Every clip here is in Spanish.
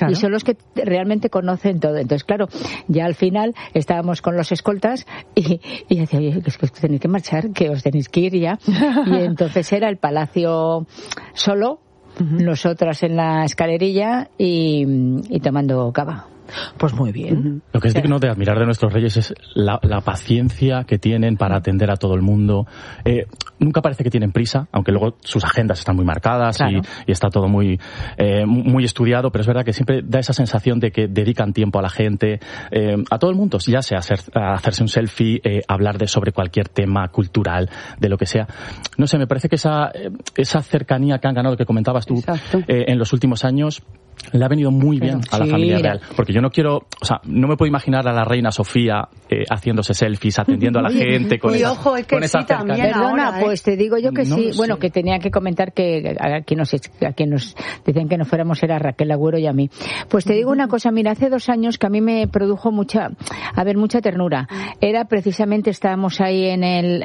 Claro. Y son los que realmente conocen todo. Entonces, claro, ya al final estábamos con los escoltas y decía, oye, que tenéis que marchar, que os tenéis que ir ya. Y entonces era el palacio solo, nosotras en la escalerilla y tomando cava. Pues muy bien. Lo que es digno de admirar de nuestros reyes es la paciencia que tienen para atender a todo el mundo. Nunca parece que tienen prisa, aunque luego sus agendas están muy marcadas, claro, y está todo muy estudiado, pero es verdad que siempre da esa sensación de que dedican tiempo a la gente, a todo el mundo, ya sea hacerse un selfie, hablar sobre cualquier tema cultural, de lo que sea. No sé, me parece que esa cercanía que han ganado, que comentabas tú, en los últimos años, le ha venido muy bien a la familia real. Porque yo no me puedo imaginar a la reina Sofía haciéndose selfies, atendiendo a la gente con esa cercanía. Perdona, pues te digo yo que no sí. Bueno, sé. que tenía que comentar que a quien nos decían que no fuéramos era Raquel Agüero y a mí. Pues te digo una cosa, mira, hace 2 años que a mí me produjo mucha ternura. Era precisamente, estábamos ahí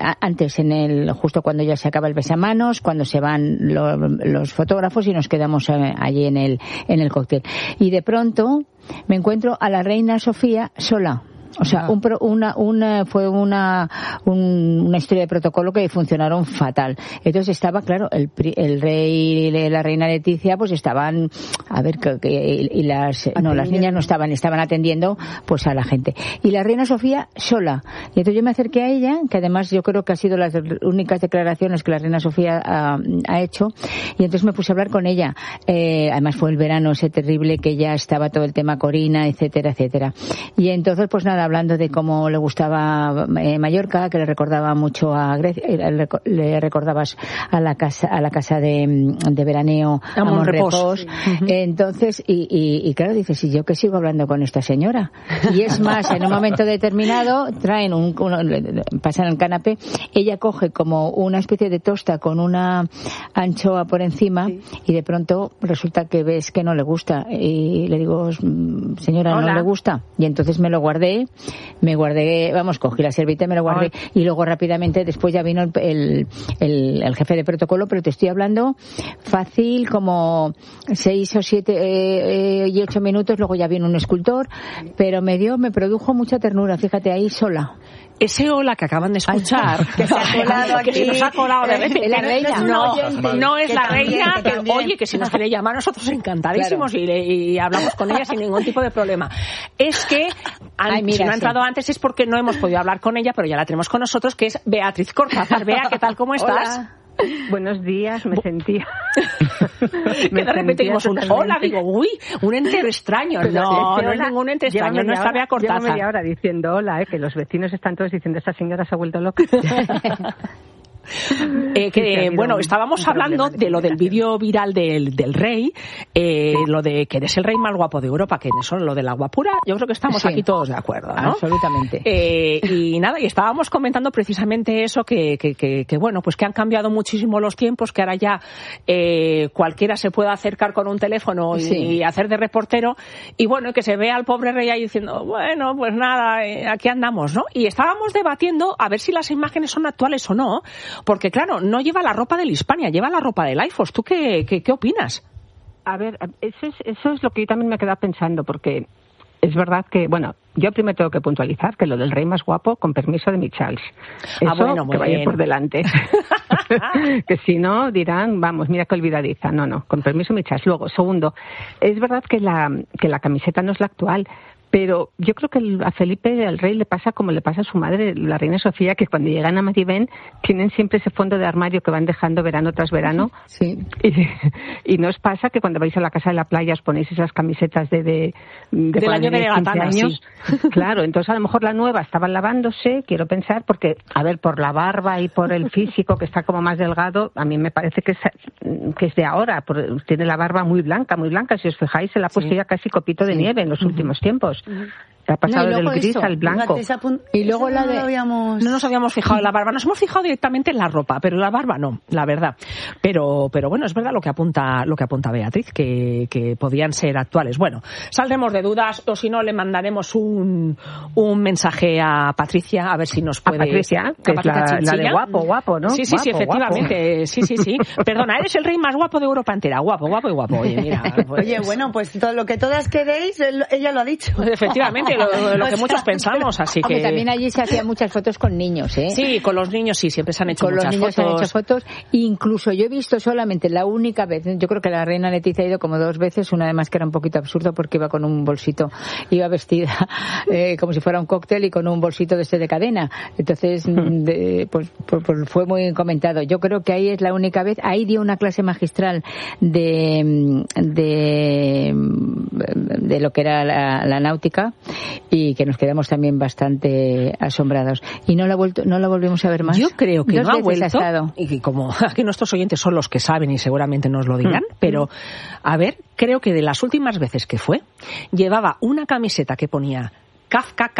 justo cuando ya se acaba el besamanos, cuando se van los fotógrafos y nos quedamos allí en el cóctel. Y de pronto me encuentro a la reina Sofía sola. O sea, fue una historia de protocolo que funcionaron fatal. Entonces estaba, claro, el rey y la reina Leticia, pues estaban, las niñas no estaban atendiendo pues a la gente. Y la reina Sofía sola. Y entonces yo me acerqué a ella, que además yo creo que ha sido las únicas declaraciones que la reina Sofía ha hecho, y entonces me puse a hablar con ella. Además fue el verano ese terrible que ya estaba todo el tema Corina, etcétera, etcétera. Y entonces, pues nada, hablando de cómo le gustaba Mallorca, que le recordaba mucho a Grecia, le recordabas a la casa de veraneo a Monrepós. Entonces, y claro, dices, y yo que sigo hablando con esta señora. Y es más, en un momento determinado traen pasan el canapé, ella coge como una especie de tosta con una anchoa por encima, y de pronto resulta que ves que no le gusta, y le digo, señora, ¿no le gusta? Y entonces me guardé, cogí la servilleta y me lo guardé. Y luego rápidamente, después ya vino el jefe de protocolo, pero te estoy hablando fácil como 6 o 7 y 8 minutos, luego ya vino un escultor, pero me produjo mucha ternura, fíjate, ahí sola. Ese hola que acaban de escuchar, que se ha colado aquí, que se nos ha colado de repente, la reina, no es la reina, que si nos quiere llamar, nosotros encantadísimos, claro, y hablamos con ella sin ningún tipo de problema. Es que si no ha entrado antes es porque no hemos podido hablar con ella, pero ya la tenemos con nosotros, que es Beatriz Cortázar. Bea, ¿qué tal? ¿Cómo estás? Hola. Buenos días, me sentía. Que de repente dimos un hola, digo, un ente extraño. No es ningún ente extraño, no está Bea Cortázar. Llevo media hora diciendo hola, que los vecinos están todos diciendo, esta señora se ha vuelto loca. Estábamos hablando de lo del vídeo viral del rey, lo de que eres el rey más guapo de Europa, que en eso, lo del agua pura, yo creo que estamos aquí todos de acuerdo, ¿no? Absolutamente. Y estábamos comentando precisamente eso, que han cambiado muchísimo los tiempos, que ahora ya cualquiera se puede acercar con un teléfono y hacer de reportero, y que se ve al pobre rey ahí diciendo, pues nada, aquí andamos, ¿no? Y estábamos debatiendo a ver si las imágenes son actuales o no, porque claro, no lleva la ropa del Hispania, lleva la ropa del iPhone. ¿Tú qué opinas? A ver, eso es lo que yo también me he quedado pensando, porque es verdad que, yo primero tengo que puntualizar que lo del rey más guapo, con permiso de mi Charles. Eso, que vaya por delante. Que si no, dirán, vamos, mira qué olvidadiza. No, con permiso de mi Charles. Luego, segundo, es verdad que la camiseta no es la actual, pero yo creo que a Felipe, al rey, le pasa como le pasa a su madre, la reina Sofía, que cuando llegan a Maribén tienen siempre ese fondo de armario que van dejando verano tras verano. Sí. Y no os pasa que cuando vais a la casa de la playa os ponéis esas camisetas del año de 15 años. Sí. Claro, entonces a lo mejor la nueva estaba lavándose, quiero pensar, porque, a ver, por la barba y por el físico, que está como más delgado, a mí me parece que es de ahora. Tiene la barba muy blanca. Si os fijáis, se la ha puesto ya casi copito de nieve en los últimos tiempos. Ha pasado del gris al blanco. Y luego la de... No nos habíamos fijado en la barba. Nos hemos fijado directamente en la ropa, pero en la barba no, la verdad. Pero bueno, es verdad lo que apunta Beatriz, que podían ser actuales. Bueno, saldremos de dudas, o si no, le mandaremos un mensaje a Patricia, a ver si nos puede... A Patricia, que es la de guapo, ¿no? Sí, efectivamente. Guapo. Sí. Perdona, eres el rey más guapo de Europa entera. Guapo. Oye, mira. Pues... Oye, bueno, pues todo lo que todas queréis, ella lo ha dicho. Efectivamente, lo que muchos pensamos, así que... También allí se hacían muchas fotos con niños, ¿eh? Sí, con los niños sí, siempre se han hecho con muchas fotos. Con los niños se han hecho fotos. Incluso yo he visto solamente la única vez, yo creo que la reina Letizia ha ido como 2 veces, una además que era un poquito absurdo porque iba con un bolsito, iba vestida como si fuera un cóctel y con un bolsito de cadena. Entonces, pues fue muy comentado. Yo creo que ahí es la única vez, ahí dio una clase magistral de lo que era la náutica y que nos quedamos también bastante asombrados. Y no la volvemos a ver más. Yo creo que no ha vuelto, y como aquí nuestros oyentes son los que saben y seguramente nos lo dirán, pero a ver, creo que de las últimas veces que fue, llevaba una camiseta que ponía Kafka,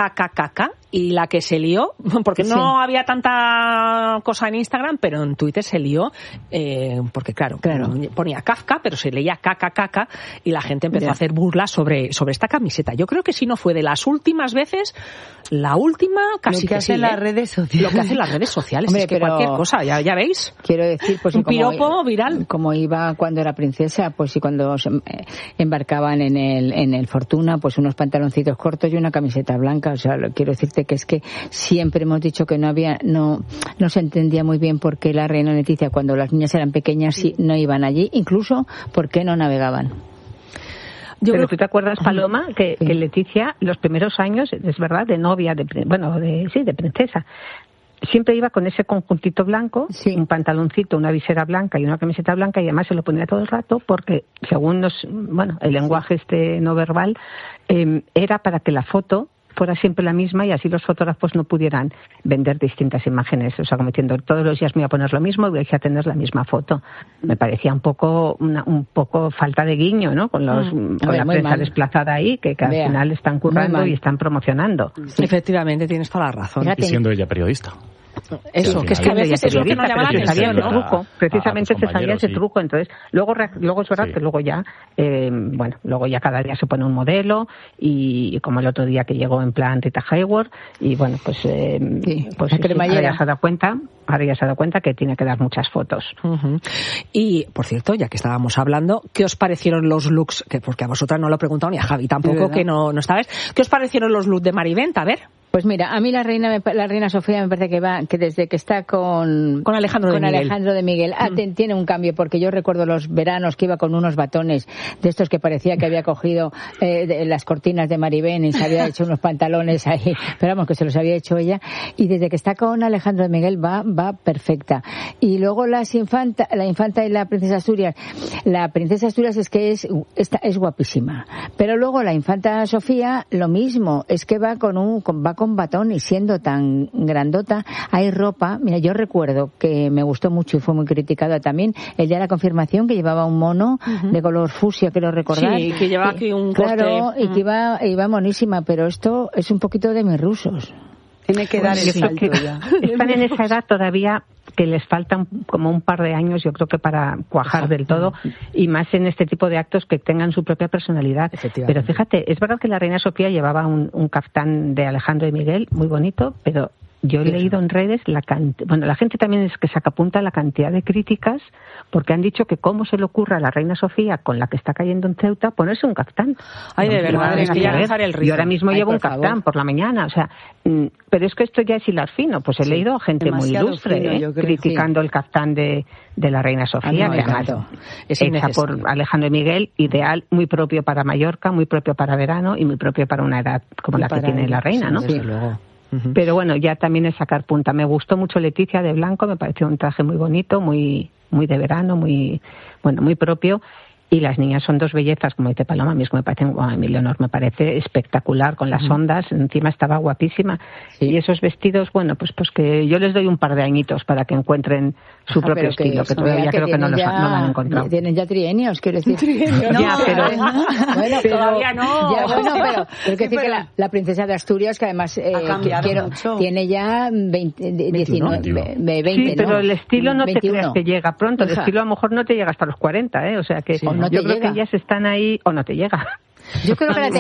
y la que se lió, porque no había tanta cosa en Instagram, pero en Twitter se lió, porque claro, ponía Kafka, pero se leía KKKK, y la gente empezó a hacer burlas sobre esta camiseta. Yo creo que si no fue de las últimas veces, la última casi lo que hacen las redes sociales. Lo que hacen las redes sociales. Hombre, es que cualquier cosa, ya veis. Quiero decir, pues un piropo viral. Como iba cuando era princesa, pues y cuando embarcaban en el Fortuna, pues unos pantaloncitos cortos y una camiseta blanca. O sea, quiero decirte que es que siempre hemos dicho que no se entendía muy bien por qué la reina Letizia, cuando las niñas eran pequeñas, sí, no iban allí, incluso por qué no navegaban. Pero tú te acuerdas, Paloma, que Letizia, los primeros años, es verdad, de novia, de princesa, siempre iba con ese conjuntito blanco, un pantaloncito, una visera blanca y una camiseta blanca, y además se lo ponía todo el rato porque, según el lenguaje no verbal, era para que la foto fuera siempre la misma y así los fotógrafos no pudieran vender distintas imágenes. O sea, como diciendo, todos los días me voy a poner lo mismo y voy a tener la misma foto. Me parecía un poco falta de guiño, ¿no? Con la prensa desplazada ahí, que al final están currando y están promocionando. Sí. Efectivamente, tienes toda la razón. Y siendo ella periodista. Eso, que es que a veces es lo que nos llama la atención, ¿no? Truco. Precisamente se sabía ese truco. Entonces, luego es verdad que luego ya, luego ya cada día se pone un modelo, y como el otro día que llegó en plan Rita Hayworth, y bueno, pues ahora ya se ha dado cuenta que tiene que dar muchas fotos. Y, por cierto, ya que estábamos hablando, ¿qué os parecieron los looks? Porque a vosotras no lo he preguntado, ni a Javi tampoco, que no estabais. ¿Qué os parecieron los looks de Mariventa? A ver. Pues mira, a mí la reina Sofía me parece que desde que está con Alejandro de Miguel tiene un cambio, porque yo recuerdo los veranos que iba con unos batones de estos que parecía que había cogido las cortinas de Maribén y se había hecho unos pantalones ahí, pero vamos, que se los había hecho ella, y desde que está con Alejandro de Miguel va perfecta. Y luego la infanta y la princesa Asturias es que es guapísima, pero luego la infanta Sofía lo mismo, es que va con batón, y siendo tan grandota hay ropa. Mira, yo recuerdo que me gustó mucho y fue muy criticada también el día de la confirmación, que llevaba un mono de color fucsia, quiero recordar. Sí, que llevaba aquí un corte. Claro, y que iba monísima, pero esto es un poquito de mis rusos. Tiene que dar el salto ya. Están en esa edad todavía que les faltan como un par de años, yo creo que para cuajar del todo, y más en este tipo de actos que tengan su propia personalidad. Pero fíjate, es verdad que la reina Sofía llevaba un caftán de Alejandro y Miguel muy bonito, pero yo he leído en redes la gente también es que sacapunta la cantidad de críticas, porque han dicho que cómo se le ocurre a la reina Sofía, con la que está cayendo en Ceuta, ponerse un caftán. Ay, de verdad, es que ya dejar el ritmo. Yo ahora mismo llevo un caftán por la mañana, o sea, pero es que esto ya es hilar fino. Pues he leído a gente muy ilustre criticando el caftán de la reina Sofía, que además es hecha por Alejandro y Miguel, ideal, muy propio para Mallorca, muy propio para verano y muy propio para una edad como la que tiene la reina, ¿no? Desde luego. Pero bueno, ya también es sacar punta. Me gustó mucho Letizia de blanco, me pareció un traje muy bonito, muy de verano, muy propio. Y las niñas son dos bellezas, como dice Paloma, mismo me parece, a mí Leonor me parece espectacular, con las ondas, encima estaba guapísima. Sí. Y esos vestidos, bueno, pues que yo les doy un par de añitos para que encuentren su propio estilo, que todavía creo que no lo han encontrado. Tienen ya trienios, quiero decir. No, ya, pero todavía no. Ya, bueno, pero quiero decir que la princesa de Asturias, que además tiene ya 19, sí, pero el estilo no 21. Te creas que llega pronto, el estilo a lo mejor no te llega hasta los 40, o sea que no yo creo que ellas están ahí o no te llega. Yo creo que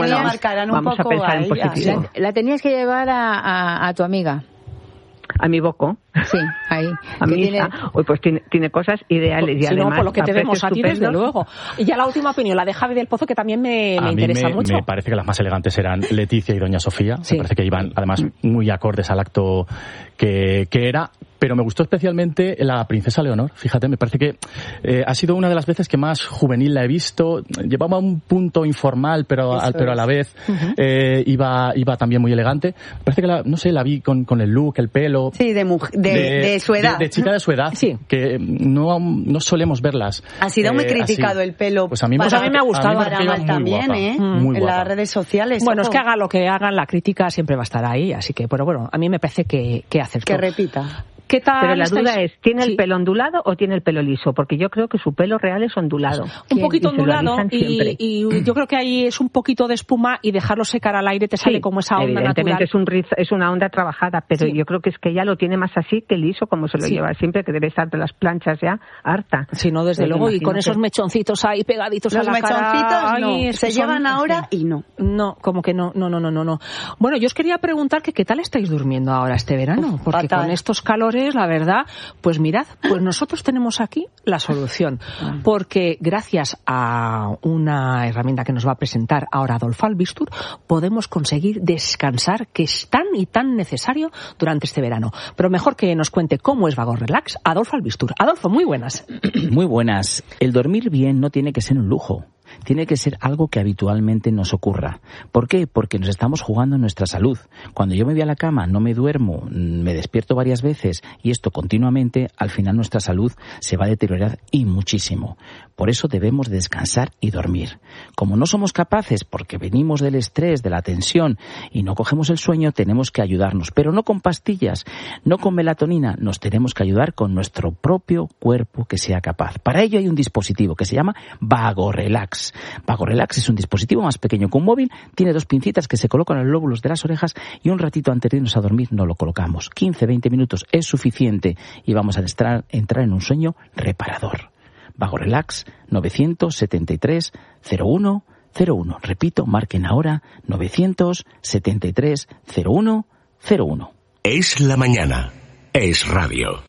la tenías que llevar a tu amiga. A mi Boco. Sí, ahí. A mi hija. Pues tiene cosas ideales y además por lo que te vemos a ti, desde luego. Y ya la última opinión, la de Javi del Pozo, que también me interesa mucho. Me parece que las más elegantes eran Leticia y Doña Sofía. Sí. Me parece que iban, además, muy acordes al acto que era. Pero me gustó especialmente la princesa Leonor. Fíjate, me parece que ha sido una de las veces que más juvenil la he visto. Llevaba un punto informal, pero a la vez iba también muy elegante. Me parece que la vi con el look, el pelo. Sí, de su edad. De chica de su edad, sí. Que no solemos verlas. Ha sido muy criticado el pelo. Pues a mí me ha gustado. Para mal también, en las redes sociales. Bueno, es que haga lo que hagan, la crítica siempre va a estar ahí. Así que, pero bueno, a mí me parece que acertó. Que repita. ¿Qué tal? Pero la duda es, ¿tiene el pelo ondulado o tiene el pelo liso? Porque yo creo que su pelo real es ondulado. Un poquito ondulado y yo creo que ahí es un poquito de espuma y dejarlo secar al aire te sale como esa onda evidentemente natural. Es una onda trabajada, pero yo creo que es que ella lo tiene más así que liso, como se lo lleva siempre, que debe estar de las planchas ya harta. Sí, no, desde luego, y con esos mechoncitos ahí pegaditos a la cara. Los mechoncitos se llevan ahora y no. No, como que no. Bueno, yo os quería preguntar que qué tal estáis durmiendo ahora este verano, porque con estos calores, la verdad, pues mirad, pues nosotros tenemos aquí la solución, porque gracias a una herramienta que nos va a presentar ahora Adolfo Albistur, podemos conseguir descansar, que es tan y tan necesario durante este verano. Pero mejor que nos cuente cómo es Vago Relax, Adolfo Albistur. Adolfo, muy buenas. Muy buenas. El dormir bien no tiene que ser un lujo. Tiene que ser algo que habitualmente nos ocurra. ¿Por qué? Porque nos estamos jugando nuestra salud. Cuando yo me voy a la cama, no me duermo, me despierto varias veces y esto continuamente, al final nuestra salud se va a deteriorar y muchísimo. Por eso debemos descansar y dormir. Como no somos capaces, porque venimos del estrés, de la tensión y no cogemos el sueño, tenemos que ayudarnos. Pero no con pastillas, no con melatonina, nos tenemos que ayudar con nuestro propio cuerpo que sea capaz. Para ello hay un dispositivo que se llama Vago Relax. Vago Relax es un dispositivo más pequeño que un móvil, tiene 2 pincitas que se colocan en los lóbulos de las orejas y un ratito antes de irnos a dormir nos lo colocamos. 15-20 minutos es suficiente y vamos a entrar en un sueño reparador. Vago Relax 973 01 01. Repito, marquen ahora 973 01 01. Es la mañana. Es radio.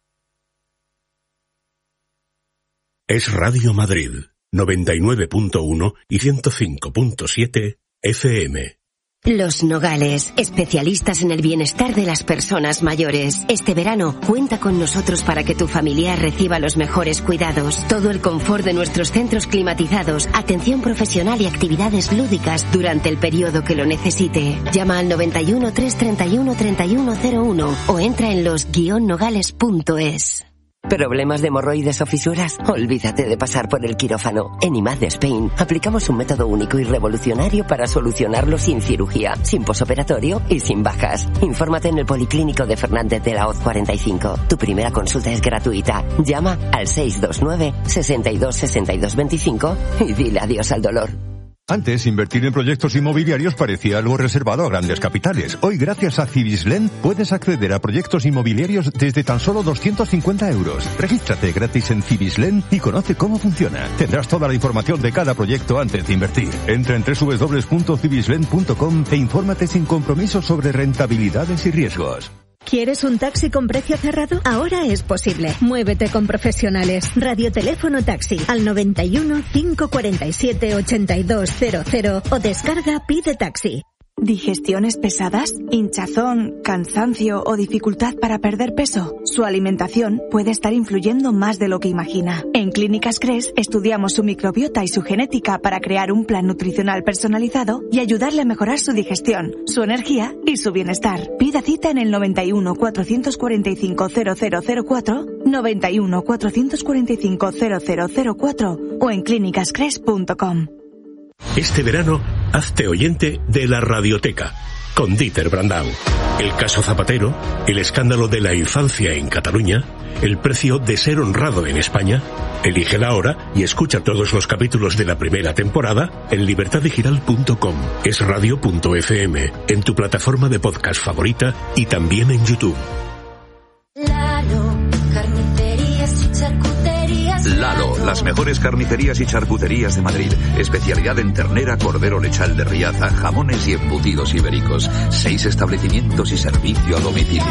Es Radio Madrid. 99.1 y 105.7 FM. Los Nogales, especialistas en el bienestar de las personas mayores. Este verano, cuenta con nosotros para que tu familiar reciba los mejores cuidados. Todo el confort de nuestros centros climatizados, atención profesional y actividades lúdicas durante el periodo que lo necesite. Llama al 91 331 3101 o entra en los-nogales.es. ¿Problemas de hemorroides o fisuras? Olvídate de pasar por el quirófano. En IMAD de Spain aplicamos un método único y revolucionario para solucionarlo sin cirugía, sin posoperatorio y sin bajas. Infórmate en el Policlínico de Fernández de la Hoz 45. Tu primera consulta es gratuita. Llama al 629 62 62 25 y dile adiós al dolor. Antes, invertir en proyectos inmobiliarios parecía algo reservado a grandes capitales. Hoy, gracias a Cibislen, puedes acceder a proyectos inmobiliarios desde tan solo 250 euros. Regístrate gratis en Cibislen y conoce cómo funciona. Tendrás toda la información de cada proyecto antes de invertir. Entra en www.cibislen.com e infórmate sin compromiso sobre rentabilidades y riesgos. ¿Quieres un taxi con precio cerrado? Ahora es posible. Muévete con profesionales. Radioteléfono Taxi al 91 547 8200 o descarga Pide Taxi. ¿Digestiones pesadas? ¿Hinchazón, cansancio o dificultad para perder peso? Su alimentación puede estar influyendo más de lo que imagina. En Clínicas Cres estudiamos su microbiota y su genética para crear un plan nutricional personalizado y ayudarle a mejorar su digestión, su energía y su bienestar. Pida cita en el 91 445 0004, 91 445 0004 o en clínicascres.com. Este verano, hazte oyente de la Radioteca, con Dieter Brandau. El caso Zapatero, el escándalo de la infancia en Cataluña, el precio de ser honrado en España. Elígela ahora y escucha todos los capítulos de la primera temporada en libertadigital.com, esradio.fm, en tu plataforma de podcast favorita y también en YouTube. Lalo, las mejores carnicerías y charcuterías de Madrid. Especialidad en ternera, cordero lechal de Riaza, jamones y embutidos ibéricos. 6 establecimientos y servicio a domicilio.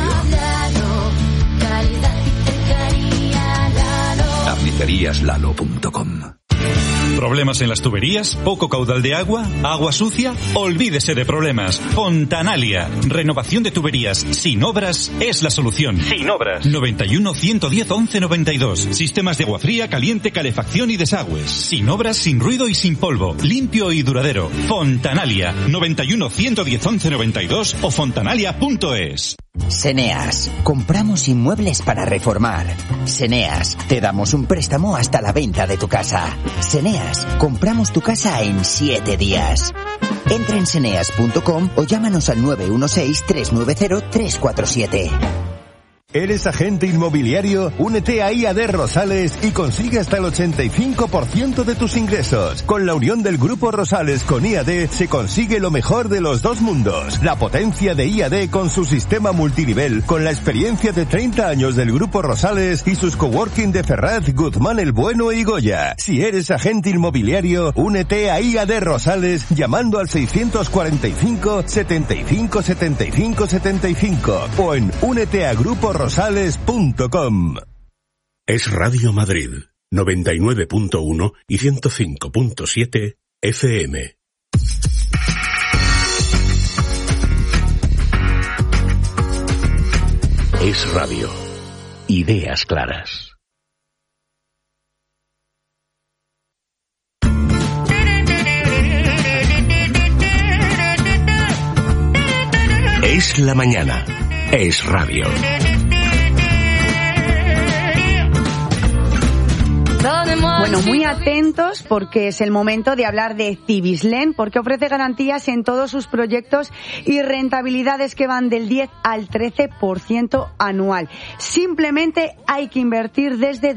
Carniceríaslalo.com. ¿Problemas en las tuberías? ¿Poco caudal de agua? ¿Agua sucia? Olvídese de problemas. Fontanalia. Renovación de tuberías sin obras es la solución. Sin obras. 91 110 11 92. Sistemas de agua fría, caliente, calefacción y desagües. Sin obras, sin ruido y sin polvo. Limpio y duradero. Fontanalia. 91 110 11 92 o fontanalia.es. Seneas. Compramos inmuebles para reformar. Seneas. Te damos un préstamo hasta la venta de tu casa. Seneas. Compramos tu casa en 7 días. Entra en seneas.com o llámanos al 916-390-347. ¿Eres agente inmobiliario? Únete a IAD Rosales y consigue hasta el 85% de tus ingresos. Con la unión del Grupo Rosales con IAD se consigue lo mejor de los dos mundos. La potencia de IAD con su sistema multinivel, con la experiencia de 30 años del Grupo Rosales y sus coworking de Ferraz, Guzmán el Bueno y Goya. Si eres agente inmobiliario, únete a IAD Rosales llamando al 645 75 75 75 o en úneteagruporosales.com. Es Radio Madrid, 99.1 y 105.7 FM. Es Radio. Ideas claras. Es la mañana. Es Radio. Bueno, muy atentos porque es el momento de hablar de Cibislen, porque ofrece garantías en todos sus proyectos y rentabilidades que van del 10 al 13% anual. Simplemente hay que invertir desde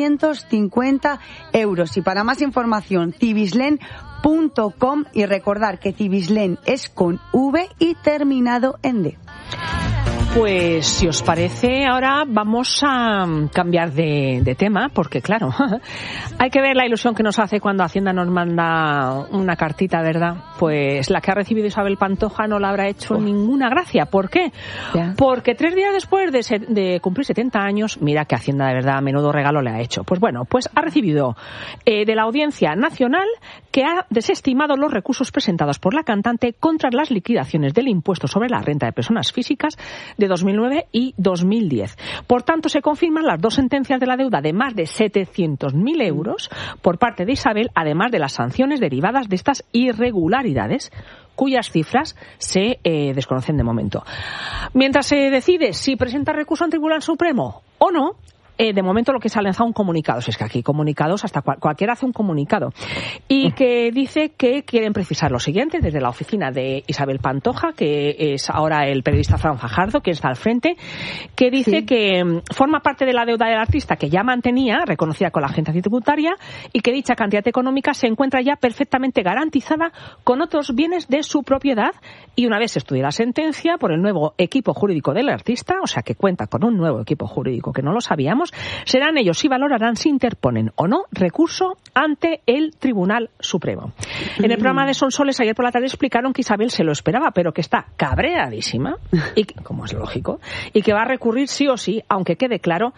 250 euros. Y para más información, cibislen.com, y recordar que Cibislen es con V y terminado en D. Pues si os parece, ahora vamos a cambiar de tema, porque claro, hay que ver la ilusión que nos hace cuando Hacienda nos manda una cartita, ¿verdad? Pues la que ha recibido Isabel Pantoja no la habrá hecho ninguna gracia. ¿Por qué? Ya. Porque 3 días después de cumplir 70 años, mira que Hacienda de verdad menudo regalo le ha hecho. Pues bueno, pues ha recibido de la Audiencia Nacional que ha desestimado los recursos presentados por la cantante contra las liquidaciones del impuesto sobre la renta de personas físicas de 2009 y 2010. Por tanto, se confirman las 2 sentencias de la deuda de más de 700.000 euros por parte de Isabel, además de las sanciones derivadas de estas irregularidades, cuyas cifras se desconocen de momento. Mientras se decide si presenta recurso al Tribunal Supremo o no, de momento lo que se ha lanzado un comunicado, si es que aquí comunicados, hasta cualquiera hace un comunicado, y que dice que quieren precisar lo siguiente desde la oficina de Isabel Pantoja, que es ahora el periodista Fran Fajardo, que está al frente, que dice que forma parte de la deuda del artista que ya mantenía, reconocida con la agencia tributaria, y que dicha cantidad económica se encuentra ya perfectamente garantizada con otros bienes de su propiedad, y una vez se estudie la sentencia por el nuevo equipo jurídico del artista, o sea que cuenta con un nuevo equipo jurídico que no lo sabíamos, serán ellos si valorarán si interponen o no recurso ante el Tribunal Supremo. En el programa de Sonsoles ayer por la tarde explicaron que Isabel se lo esperaba, pero que está cabreadísima, y como es lógico, y que va a recurrir sí o sí, aunque quede claro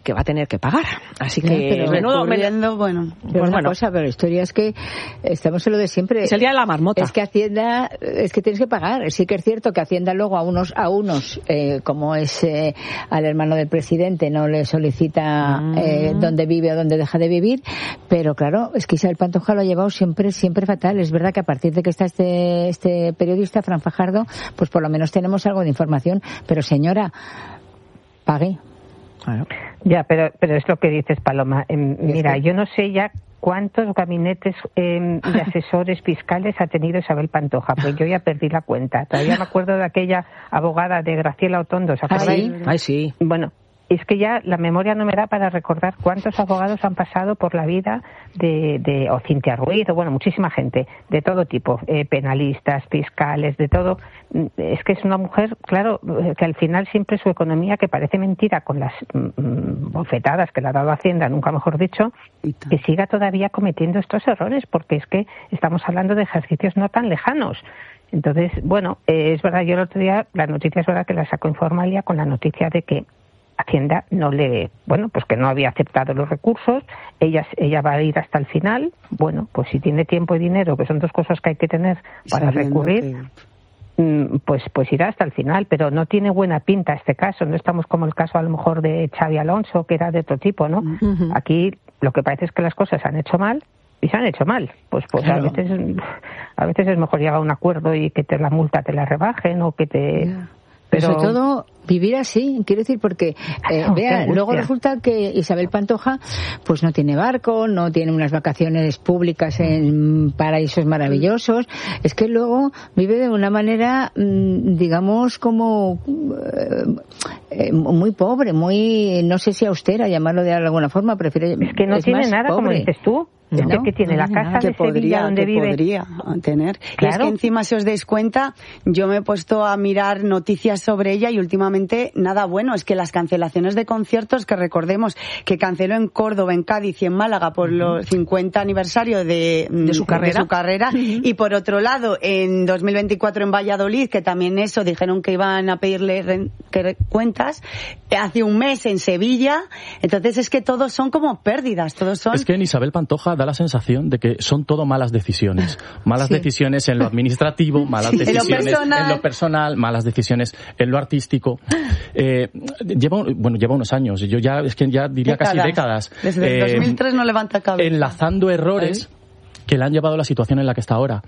que va a tener que pagar. Así que pero una cosa, pero la historia es que estamos en lo de siempre. Es el día de la marmota. Es que Hacienda, es que tienes que pagar. Sí que es cierto que Hacienda luego a unos como es al hermano del presidente, no le solicita dónde vive o dónde deja de vivir, pero claro, es que Isabel Pantoja lo ha llevado siempre fatal. Es verdad que a partir de que está este periodista, Fran Fajardo, pues por lo menos tenemos algo de información, pero señora, pague. Claro. Ya, pero es lo que dices, Paloma. Mira, yo no sé ya cuántos gabinetes de asesores fiscales ha tenido Isabel Pantoja, pues yo ya perdí la cuenta. Todavía me acuerdo de aquella abogada de Graciela Otondo, ¿se acordáis? Ay, sí. Bueno, es que ya la memoria no me da para recordar cuántos abogados han pasado por la vida o Cintia Ruiz, o bueno, muchísima gente, de todo tipo, penalistas, fiscales, de todo. Es que es una mujer, claro, que al final siempre su economía, que parece mentira con las bofetadas que le ha dado Hacienda, nunca mejor dicho, que siga todavía cometiendo estos errores, porque es que estamos hablando de ejercicios no tan lejanos. Entonces, bueno, es verdad, yo el otro día, la noticia es verdad que la sacó Informalia con la noticia de que Hacienda pues que no había aceptado los recursos, ella va a ir hasta el final. Bueno, pues si tiene tiempo y dinero, que son dos cosas que hay que tener para recurrir, pues irá hasta el final, pero no tiene buena pinta este caso. No estamos como el caso a lo mejor de Xavi Alonso, que era de otro tipo, ¿no? Aquí lo que parece es que las cosas se han hecho mal, y se han hecho mal. Pues claro. a veces es mejor llegar a un acuerdo y que la multa te la rebajen o que te... Pero sobre todo vivir así, quiero decir, porque luego resulta que Isabel Pantoja pues no tiene barco, no tiene unas vacaciones públicas en paraísos maravillosos, es que luego vive de una manera, digamos, como muy pobre, muy, no sé si austera, llamarlo de alguna forma, prefiero... Es que no tiene nada, pobre. Como dices tú. No, que tiene la casa de Sevilla donde vive. Podría tener. Claro. Y es que encima, si os dais cuenta, yo me he puesto a mirar noticias sobre ella y últimamente nada bueno. Es que las cancelaciones de conciertos, que recordemos que canceló en Córdoba, en Cádiz y en Málaga por los 50 aniversario de su carrera. Y por otro lado, en 2024 en Valladolid, que también dijeron que iban a pedirle cuentas. Hace un mes en Sevilla. Entonces es que todos son como pérdidas. Todos son... Es que en Isabel Pantoja da la sensación de que son todo malas decisiones. Malas decisiones en lo administrativo, malas decisiones en lo personal, malas decisiones en lo artístico. Lleva unos años. Yo ya diría casi décadas. Desde el 2003 no levanta cabeza. Enlazando errores que le han llevado a la situación en la que está ahora.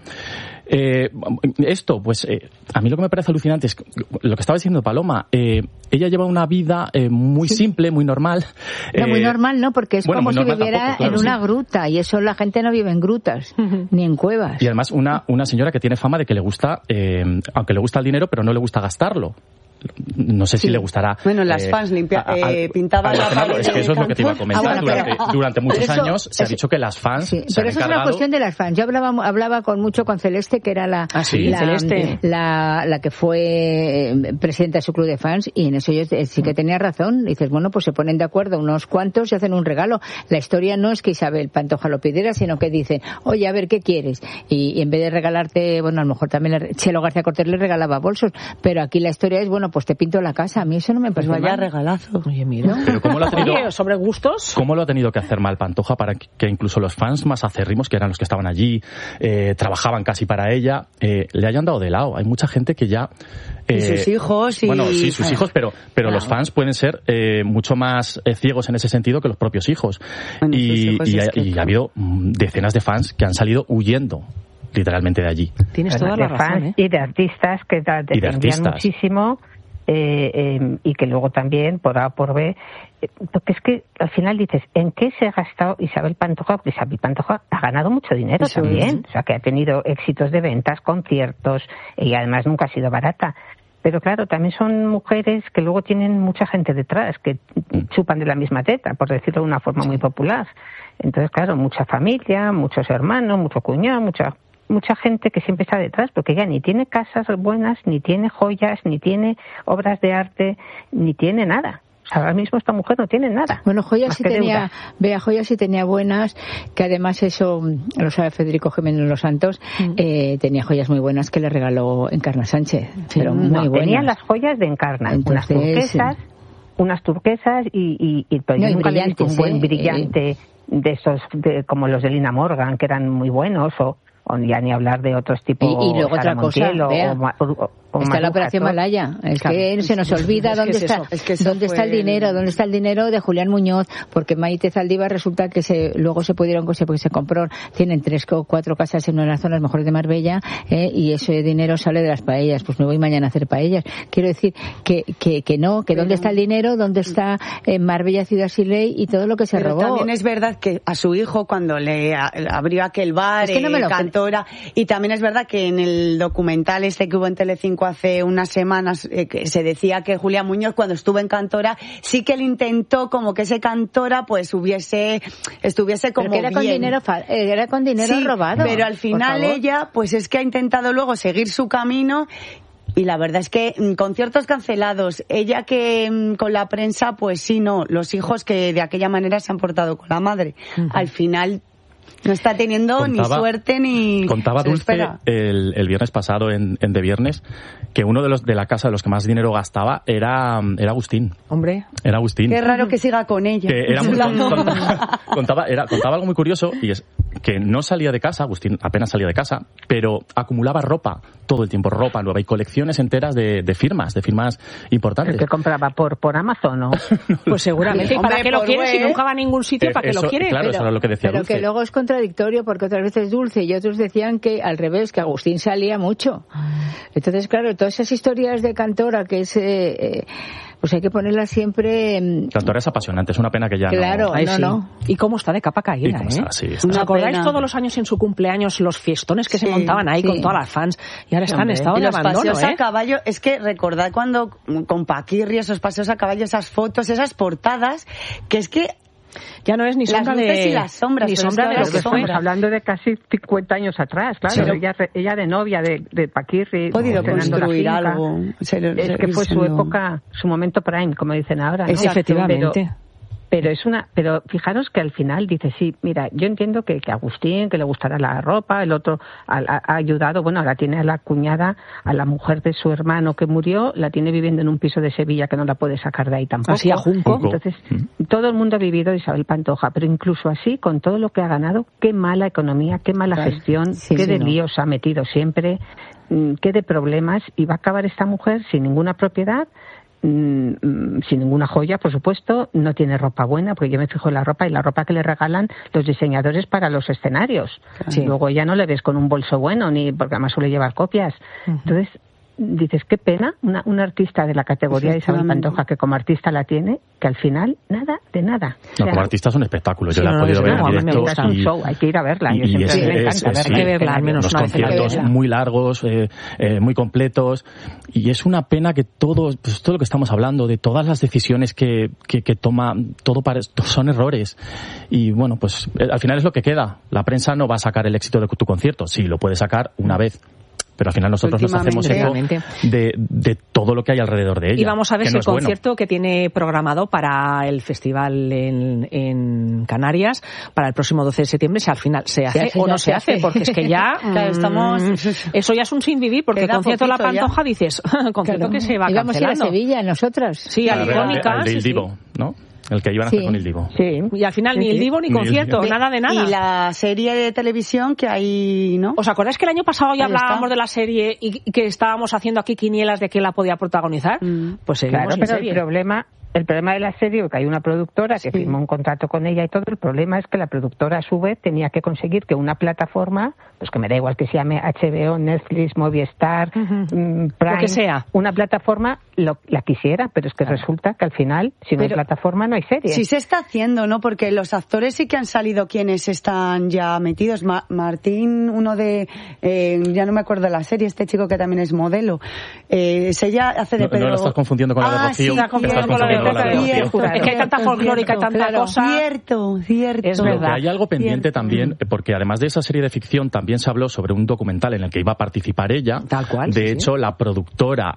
A mí lo que me parece alucinante es lo que estaba diciendo Paloma. Ella lleva una vida muy simple, muy normal. Muy normal, ¿no? Porque es como si viviera en una gruta, y eso la gente no vive en grutas, ni en cuevas. Y además una señora que tiene fama de que le gusta, aunque le gusta el dinero, pero no le gusta gastarlo. No sé si le gustará. Bueno, las fans pintaban la pared. Es que eso es lo que te iba a comentar. Durante muchos años se ha dicho que las fans se han pero eso encargado... es una cuestión de las fans. Yo hablaba mucho con Celeste, que era la que fue presidenta de su club de fans, y en eso yo sí que tenía razón. Dices, bueno, pues se ponen de acuerdo unos cuantos y hacen un regalo. La historia no es que Isabel Pantoja lo pidiera, sino que dicen, oye, a ver, ¿qué quieres? Y en vez de regalarte, bueno, a lo mejor también Chelo García Cortés le regalaba bolsos, pero aquí la historia es, bueno, pues te pinto la casa. A mí eso no me parece vaya regalazo. Oye, mira. Pero ¿cómo lo ha tenido, sobre gustos? ¿Cómo lo ha tenido que hacer mal Pantoja para que incluso los fans más acérrimos, que eran los que estaban allí, trabajaban casi para ella, le hayan dado de lado? Hay mucha gente que ya... y sus hijos. Bueno, sí, sus hijos, pero claro, los fans pueden ser mucho más ciegos en ese sentido que los propios hijos. Bueno, y ha habido decenas de fans que han salido huyendo literalmente de allí. Tienes toda la razón, fans y de artistas que defendían muchísimo, y que luego también, por A o por B, porque es que al final dices, ¿en qué se ha gastado Isabel Pantoja? Porque Isabel Pantoja ha ganado mucho dinero también, o sea, que ha tenido éxitos de ventas, conciertos, y además nunca ha sido barata. Pero claro, también son mujeres que luego tienen mucha gente detrás, que chupan de la misma teta, por decirlo de una forma muy popular. Entonces, claro, mucha familia, muchos hermanos, mucho cuñado, mucha gente que siempre está detrás, porque ella ni tiene casas buenas, ni tiene joyas, ni tiene obras de arte, ni tiene nada. O sea, ahora mismo esta mujer no tiene nada. Bueno, joyas sí tenía, joyas sí tenía buenas, que además eso lo sabe Federico Jiménez Los Santos, tenía joyas muy buenas que le regaló Encarna Sánchez, pero muy buenas. Tenía las joyas de Encarna, unas turquesas, unas turquesas y pero yo nunca he visto un buen brillante de esos como los de Lina Morgan, que eran muy buenos, o ya ni hablar de otros tipos. Y luego otra cosa, está la Operación Malaya. Es que se nos olvida dónde está el dinero, dónde está el dinero de Julián Muñoz, porque Maite Zaldívar resulta que luego se compró, tienen 3 o 4 casas en una de las zonas mejores de Marbella, y ese dinero sale de las paellas. Pues me voy mañana a hacer paellas. Quiero decir que dónde está el dinero, dónde está Marbella Ciudad Sin Ley y todo lo que se robó. También es verdad que a su hijo, cuando le abrió aquel bar, cantora, y también es verdad que en el documental este que hubo en Telecinco hace unas semanas, que se decía que Julián Muñoz, cuando estuvo en Cantora, sí que él intentó como que ese Cantora pues estuviese como pero que bien. Era con dinero robado. Pero al final ella pues es que ha intentado luego seguir su camino. Y la verdad es que conciertos cancelados, ella que con la prensa, pues sí, no, los hijos que de aquella manera se han portado con la madre. Uh-huh. Al final no está teniendo ni suerte ni... Contaba Dulce el viernes pasado en De Viernes que uno de la casa de los que más dinero gastaba era Agustín. Hombre. Era Agustín. Qué raro que siga con ella. Que era contaba algo muy curioso, y es que no salía de casa, Agustín apenas salía de casa, pero acumulaba ropa todo el tiempo, ropa nueva y colecciones enteras de firmas importantes. ¿El que compraba por Amazon, no? Pues seguramente. ¿Y para qué lo quiere? Si nunca va a ningún sitio, ¿para qué lo quiere? Claro, eso era lo que decía Dulce. Pero que luego es contradictorio, porque otras veces Dulce y otros decían que al revés, que Agustín salía mucho. Entonces, claro, todas esas historias de Cantora que es... pues hay que ponerla siempre... Cantora es apasionante, es una pena que ya claro, no. Y cómo está de capa caída, ¿Os acordáis todos los años en su cumpleaños los fiestones que se montaban ahí con todas las fans? Y ahora está en estado de abandono, paseos a caballo, es que recordad cuando con Paquirri, esos paseos a caballo, esas fotos, esas portadas, que es que ya no es ni sombra de... y las sombras. Ni sombra de lo que fue. Hablando de casi 50 años atrás, claro. Sí. Ella de novia de Paquirri. Podido construir algo. Es que fue su época, su momento prime, como dicen ahora, ¿no? Efectivamente. Pero fijaros que al final dice, sí, mira, yo entiendo que Agustín, que le gustará la ropa, el otro ha ayudado, bueno, ahora tiene a la cuñada, a la mujer de su hermano que murió, la tiene viviendo en un piso de Sevilla que no la puede sacar de ahí tampoco. Así a Junco. Entonces, todo el mundo ha vivido de Isabel Pantoja, pero incluso así, con todo lo que ha ganado, qué mala economía, qué mala gestión, qué de líos ha metido siempre, qué de problemas, y va a acabar esta mujer sin ninguna propiedad, sin ninguna joya, por supuesto, no tiene ropa buena, porque yo me fijo en la ropa, y la ropa que le regalan los diseñadores para los escenarios. Luego ya no le ves con un bolso bueno, ni porque además suele llevar copias. Entonces, dices, qué pena, una artista de la categoría de Isabel Pantoja, que como artista la tiene, que al final, nada de nada. No, como artista es un espectáculo, yo la he podido ver en directo. Es un show, hay que ir a verla. Yo siempre me encanta verla. Hay que verla, al menos los conciertos muy largos, muy completos, y es una pena que todo lo que estamos hablando, de todas las decisiones que toma, son errores. Y bueno, pues al final es lo que queda. La prensa no va a sacar el éxito de tu concierto, sí, lo puede sacar una vez, pero al final nosotros nos hacemos eco de todo lo que hay alrededor de ella. Y vamos a ver si el concierto que tiene programado para el festival en Canarias para el próximo 12 de septiembre, si al final se hace o no se hace, porque es que ya eso ya es un sin vivir, porque el concierto de La Pantoja dices, concierto que se va cancelando. Íbamos a ir a Sevilla nosotras. Sí, a Icónica. El del Divo, ¿no? El que iban a hacer con el Divo. Sí, y al final ni el Divo ni concierto, nada de nada. Y la serie de televisión que hay, ¿no? ¿Os acordáis que el año pasado ya hablábamos de la serie y que estábamos haciendo aquí quinielas de quién la podía protagonizar? Pues seguimos sin serie. El problema de la serie, que hay una productora que firmó un contrato con ella y todo, el problema es que la productora a su vez tenía que conseguir que una plataforma, pues que me da igual que se llame HBO, Netflix, Movistar, Prime, lo que sea, una plataforma la quisiera, pero es que resulta que al final, si no hay plataforma, no hay serie. Sí se está haciendo, ¿no? Porque los actores sí que han salido quienes están ya metidos. Martín, uno de, ya no me acuerdo de la serie, este chico que también es modelo, ella hace de Pedro... No lo estás confundiendo con la de Rocío. Sí, estás confundiendo con la de es que hay tanta folclórica y tanta cosa. Cierto. Es verdad. Hay algo pendiente también, porque además de esa serie de ficción, también se habló sobre un documental en el que iba a participar ella. Tal cual. De hecho, la productora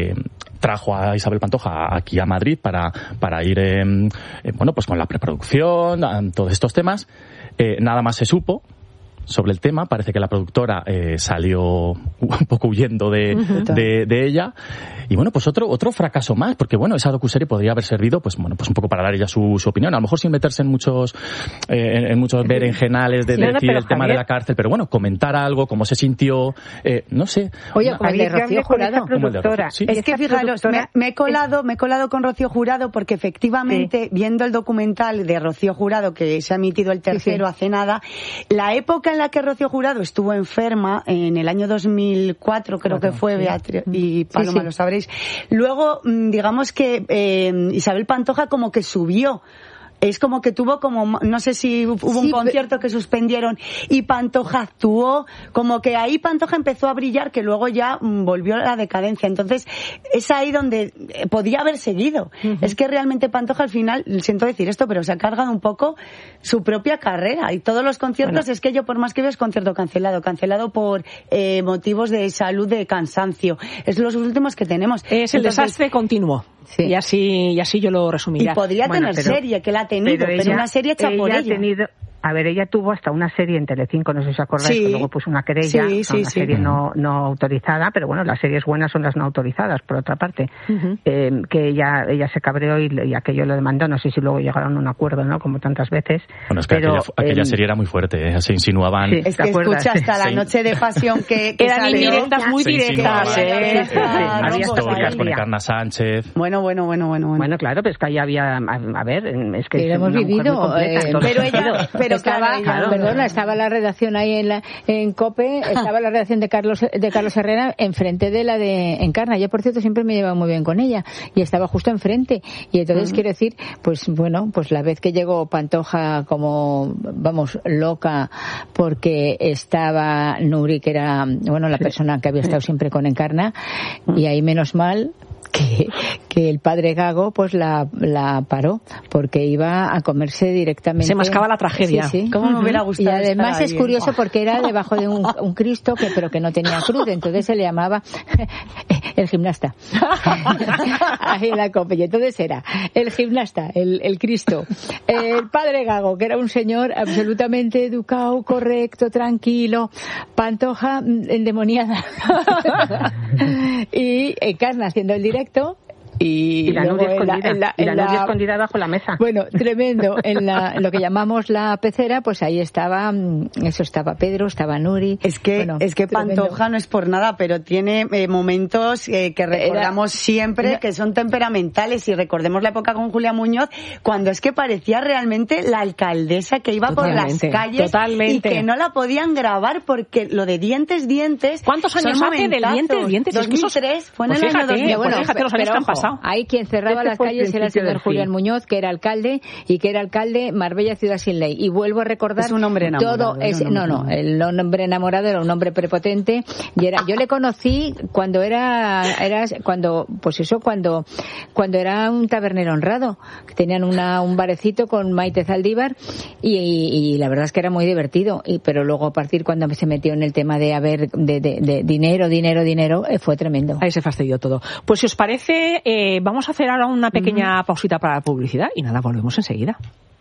trajo a Isabel Pantoja aquí a Madrid para ir, pues con la preproducción, todos estos temas. Nada más se supo. sobre el tema. Parece que la productora salió un poco huyendo de ella. Y bueno, pues otro fracaso más, porque bueno, esa docuserie podría haber servido, pues bueno, pues un poco para dar ella su opinión, a lo mejor sin meterse en muchos berenjenales de decir el tema de la cárcel, pero bueno, comentar algo, cómo se sintió, no sé. Oye, como el de Rocío Jurado. Sí. Es que fijaros, me he colado con Rocío Jurado porque efectivamente, viendo el documental de Rocío Jurado, que se ha emitido el tercero hace nada, la época en la que Rocío Jurado estuvo enferma, en el año 2004, creo que fue, Beatriz y Paloma lo sabréis. Luego, digamos que Isabel Pantoja como que subió. Es como que tuvo no sé si hubo un concierto que suspendieron y Pantoja actuó, como que ahí Pantoja empezó a brillar, que luego ya volvió a la decadencia. Entonces, es ahí donde podía haber seguido. Es que realmente Pantoja al final, siento decir esto, pero se ha cargado un poco su propia carrera. Y todos los conciertos, es que yo por más que veo es concierto cancelado por motivos de salud, de cansancio. Es los últimos que tenemos. Es el desastre continuo. Sí. Y así yo lo resumiría. Y podría tener serie, que la ha tenido, pero una serie hecha por ella. Ella tuvo hasta una serie en Telecinco, no sé si os acordáis, que luego puso una querella, una serie no autorizada, pero bueno, las series buenas son las no autorizadas, por otra parte, que ella se cabreó y aquello lo demandó, no sé si luego llegaron a un acuerdo, ¿no? Como tantas veces. Bueno, es que aquella serie era muy fuerte, se insinuaban. Sí, es que escucha hasta la noche de pasión que eran indirectas, muy directas. Había historias con Encarna Sánchez. Bueno. Bueno, claro, pero es que ahí había, a ver, es que hemos vivido, pero estaba la redacción ahí en COPE, estaba la redacción de Carlos Herrera enfrente de la de Encarna. Yo, por cierto, siempre me he llevado muy bien con ella y estaba justo enfrente. Y entonces quiero decir, pues bueno, pues la vez que llegó Pantoja como, vamos, loca porque estaba Nuri, que era, bueno, la persona que había estado siempre con Encarna, y ahí menos mal que el padre Gago pues la paró porque iba a comerse directamente. Se mascaba la tragedia. Sí. ¿Cómo me hubiera gustado? Y además es curioso porque era debajo de un Cristo pero que no tenía cruz, entonces se le llamaba el gimnasta. Ahí en la COPE. Y entonces era el gimnasta, el Cristo, el padre Gago, que era un señor absolutamente educado, correcto, tranquilo, Pantoja endemoniada y Encarna haciendo el directo. Y la Nuria escondida bajo la mesa. Bueno, tremendo. En lo que llamamos la pecera, pues ahí estaba Pedro, estaba Nuri. Es que Pantoja no es por nada, pero tiene momentos que recordamos siempre que son temperamentales, y recordemos la época con Julia Muñoz, cuando es que parecía realmente la alcaldesa que iba por las calles y que no la podían grabar porque lo de dientes. ¿Cuántos años hace del dientes? 2003, fue en el año 2000. Bueno, fíjate los años que han pasado. Ahí quien cerraba las calles era el señor Julián Muñoz, que era alcalde, y que era alcalde Marbella Ciudad Sin Ley. Y vuelvo a recordar, es un hombre enamorado. El hombre enamorado era un hombre prepotente. Y yo le conocí cuando cuando era un tabernero honrado. Tenían un barecito con Maite Zaldívar y la verdad es que era muy divertido. Pero luego, a partir cuando se metió en el tema de dinero, fue tremendo. Ahí se fastidió todo. Pues si os parece, vamos a hacer ahora una pequeña pausita para la publicidad y nada, volvemos enseguida.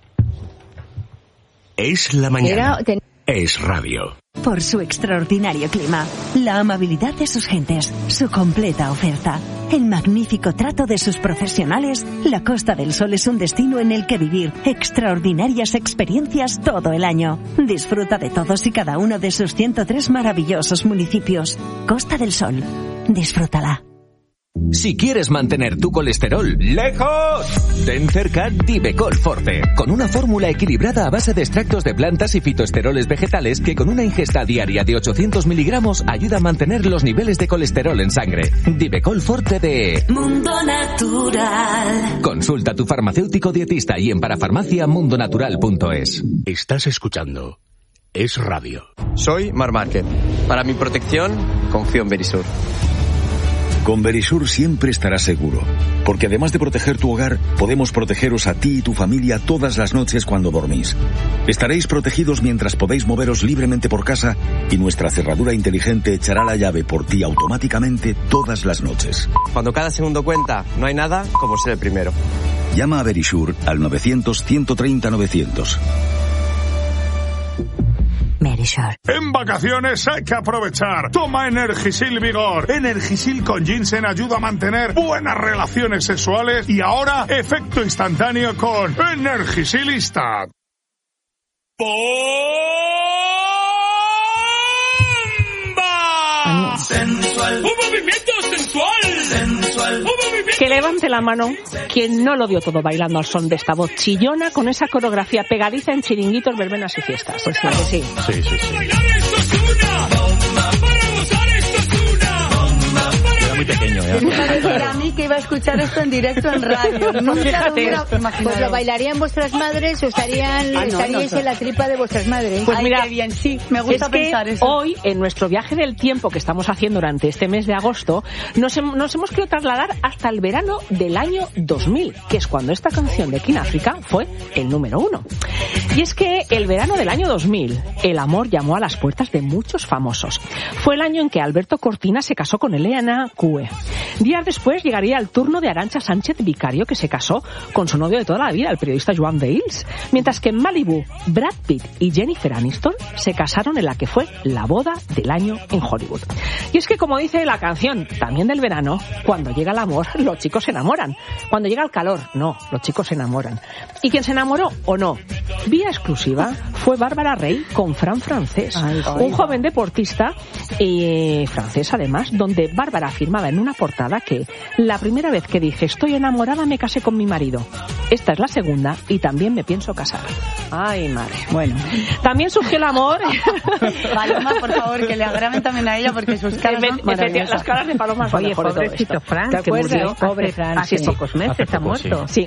Es la mañana. Es radio. Por su extraordinario clima, la amabilidad de sus gentes, su completa oferta, el magnífico trato de sus profesionales, la Costa del Sol es un destino en el que vivir extraordinarias experiencias todo el año. Disfruta de todos y cada uno de sus 103 maravillosos municipios. Costa del Sol. Disfrútala. Si quieres mantener tu colesterol lejos, ten cerca Divecol Forte, con una fórmula equilibrada a base de extractos de plantas y fitoesteroles vegetales que con una ingesta diaria de 800 miligramos ayuda a mantener los niveles de colesterol en sangre. Divecol Forte de Mundo Natural. Consulta a tu farmacéutico dietista y en parafarmaciamundonatural.es. Estás escuchando Es Radio. Soy Mar Márquez. Para mi protección, confío en Verisur. Con Verisur siempre estarás seguro, porque además de proteger tu hogar, podemos protegeros a ti y tu familia todas las noches cuando dormís. Estaréis protegidos mientras podéis moveros libremente por casa y nuestra cerradura inteligente echará la llave por ti automáticamente todas las noches. Cuando cada segundo cuenta, no hay nada como ser el primero. Llama a Verisur al 900-130-900. Verisure. En vacaciones hay que aprovechar. Toma Energisil Vigor. Energisil con ginseng ayuda a mantener buenas relaciones sexuales y ahora efecto instantáneo con Energisilista. ¡Bomba! Sensual. ¡Un movimiento sensual! Sensual. ¡Un movimiento! Que levante la mano quien no lo dio todo bailando al son de esta voz chillona con esa coreografía pegadiza en chiringuitos, verbenas y fiestas. Pues sí, que sí. Sí, sí, sí. Muy pequeño, Para mí que iba a escuchar esto en directo en radio. Pues lo bailarían vuestras madres o estaríais en la tripa de vuestras madres. Pues mira, qué bien, sí, me gusta pensar eso. Hoy, en nuestro viaje del tiempo que estamos haciendo durante este mes de agosto, nos hemos querido trasladar hasta el verano del año 2000, que es cuando esta canción de King Africa fue el número 1. Y es que el verano del año 2000, el amor llamó a las puertas de muchos famosos. Fue el año en que Alberto Cortina se casó con Eleana Cue. Días después llegaría el turno de Arantxa Sánchez Vicario, que se casó con su novio de toda la vida, el periodista Joan Bales, mientras que en Malibu, Brad Pitt y Jennifer Aniston se casaron en la que fue la boda del año en Hollywood. Y es que, como dice la canción, también del verano, cuando llega el amor, los chicos se enamoran. Cuando llega el calor, no, los chicos se enamoran. ¿Y quién se enamoró o no? Vía exclusiva fue Bárbara Rey con Fran Francés, un joven deportista francés además, donde Bárbara afirmaba en una portada que la primera vez que dije estoy enamorada me casé con mi marido. Esta es la segunda y también me pienso casar. Ay, madre. Bueno, también surgió el amor. Paloma, por favor, que le agraven también a ella porque sus caras son maravillosas. Las caras de Paloma son Oye, pobrecito Fran, que murió hace pocos meses, está muerto. Sí.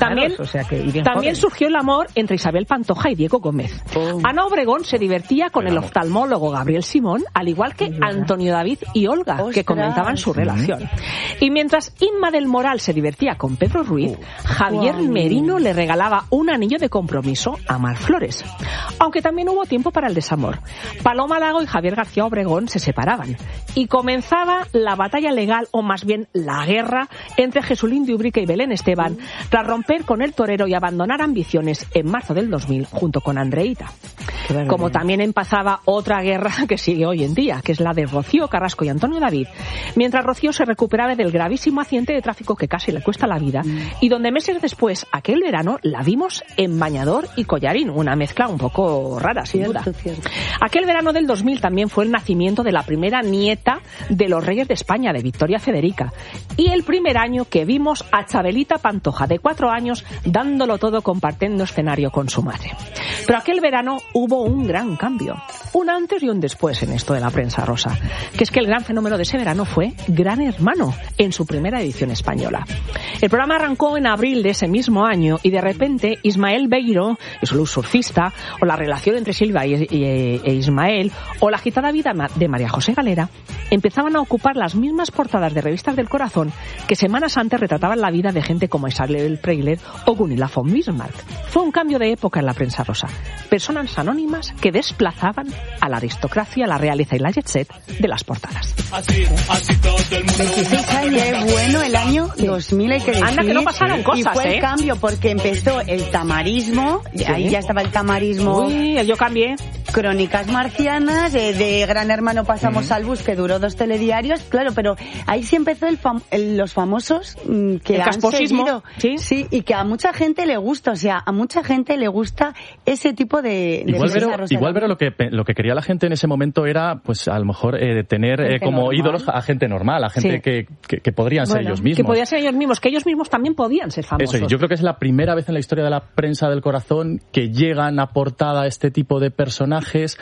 También surgió el amor entre Isabel Pantoja y Diego Gómez. Ana Obregón se divertía con el oftalmólogo Gabriel Simón, al igual que Antonio David y Olga, que comentaban su relación. Y mientras Inma del Moral se divertía con Pedro Ruiz, Javier Merino le regalaba un anillo de compromiso a Mar Flores. Aunque también hubo tiempo para el desamor. Paloma Lago y Javier García Obregón se separaban y comenzaba la batalla legal, o más bien la guerra, entre Jesulín de Ubrique y Belén Esteban, tras romper con el torero y abandonar ambiciones en marzo del 2000 junto con Andreita. Como también empezaba otra guerra que sigue hoy en día, que es la de Rocío Carrasco y Antonio David, mientras Rocío se recuperaba del gravísimo accidente de tráfico que casi le cuesta la vida, y donde meses después, aquel verano, la vimos en bañador y collarín, una mezcla un poco rara, sin duda. Aquel verano del 2000 también fue el nacimiento de la primera nieta de los reyes de España, de Victoria Federica, y el primer año que vimos a Chabelita Pantoja, de 4 años, dándolo todo compartiendo escenario con su madre. Pero aquel verano hubo un gran cambio, un antes y un después en esto de la prensa rosa, que es que el gran fenómeno de ese verano fue Gran Hermano, en su primera edición española. El programa arrancó en abril de ese mismo año y de repente Ismael Beiro, es un surfista, o la relación entre Silva e Ismael, o la agitada vida de María José Galera, empezaban a ocupar las mismas portadas de revistas del corazón que semanas antes retrataban la vida de gente como Isabel Preisler o Gunilla von Bismarck. Fue un cambio de época en la prensa rosa. Personas anónimas que desplazaban a la aristocracia, la realeza y la jet set de las portadas. Así todo el mundo. 26 años. Qué bueno el año 2000, hay que decir. Anda, que no pasaron cosas, y fue el cambio porque empezó el tamarismo, ahí ya estaba el tamarismo. Uy, yo cambié. Crónicas marcianas, de Gran Hermano pasamos al Bus, que duró 2 telediarios, claro, pero ahí sí empezó los famosos que el han casposismo, seguido. Sí, y que a mucha gente le gusta, o sea, a mucha gente le gusta ese tipo de igual, pero lo que quería la gente en ese momento era, pues, a lo mejor tener como normal. Ídolos a gente normal, a gente que podrían ser ellos mismos. Que podían ser ellos mismos, que ellos mismos también podían ser famosos. Eso, yo creo que es la primera vez en la historia de la prensa del corazón que llegan a portada este tipo de personajes.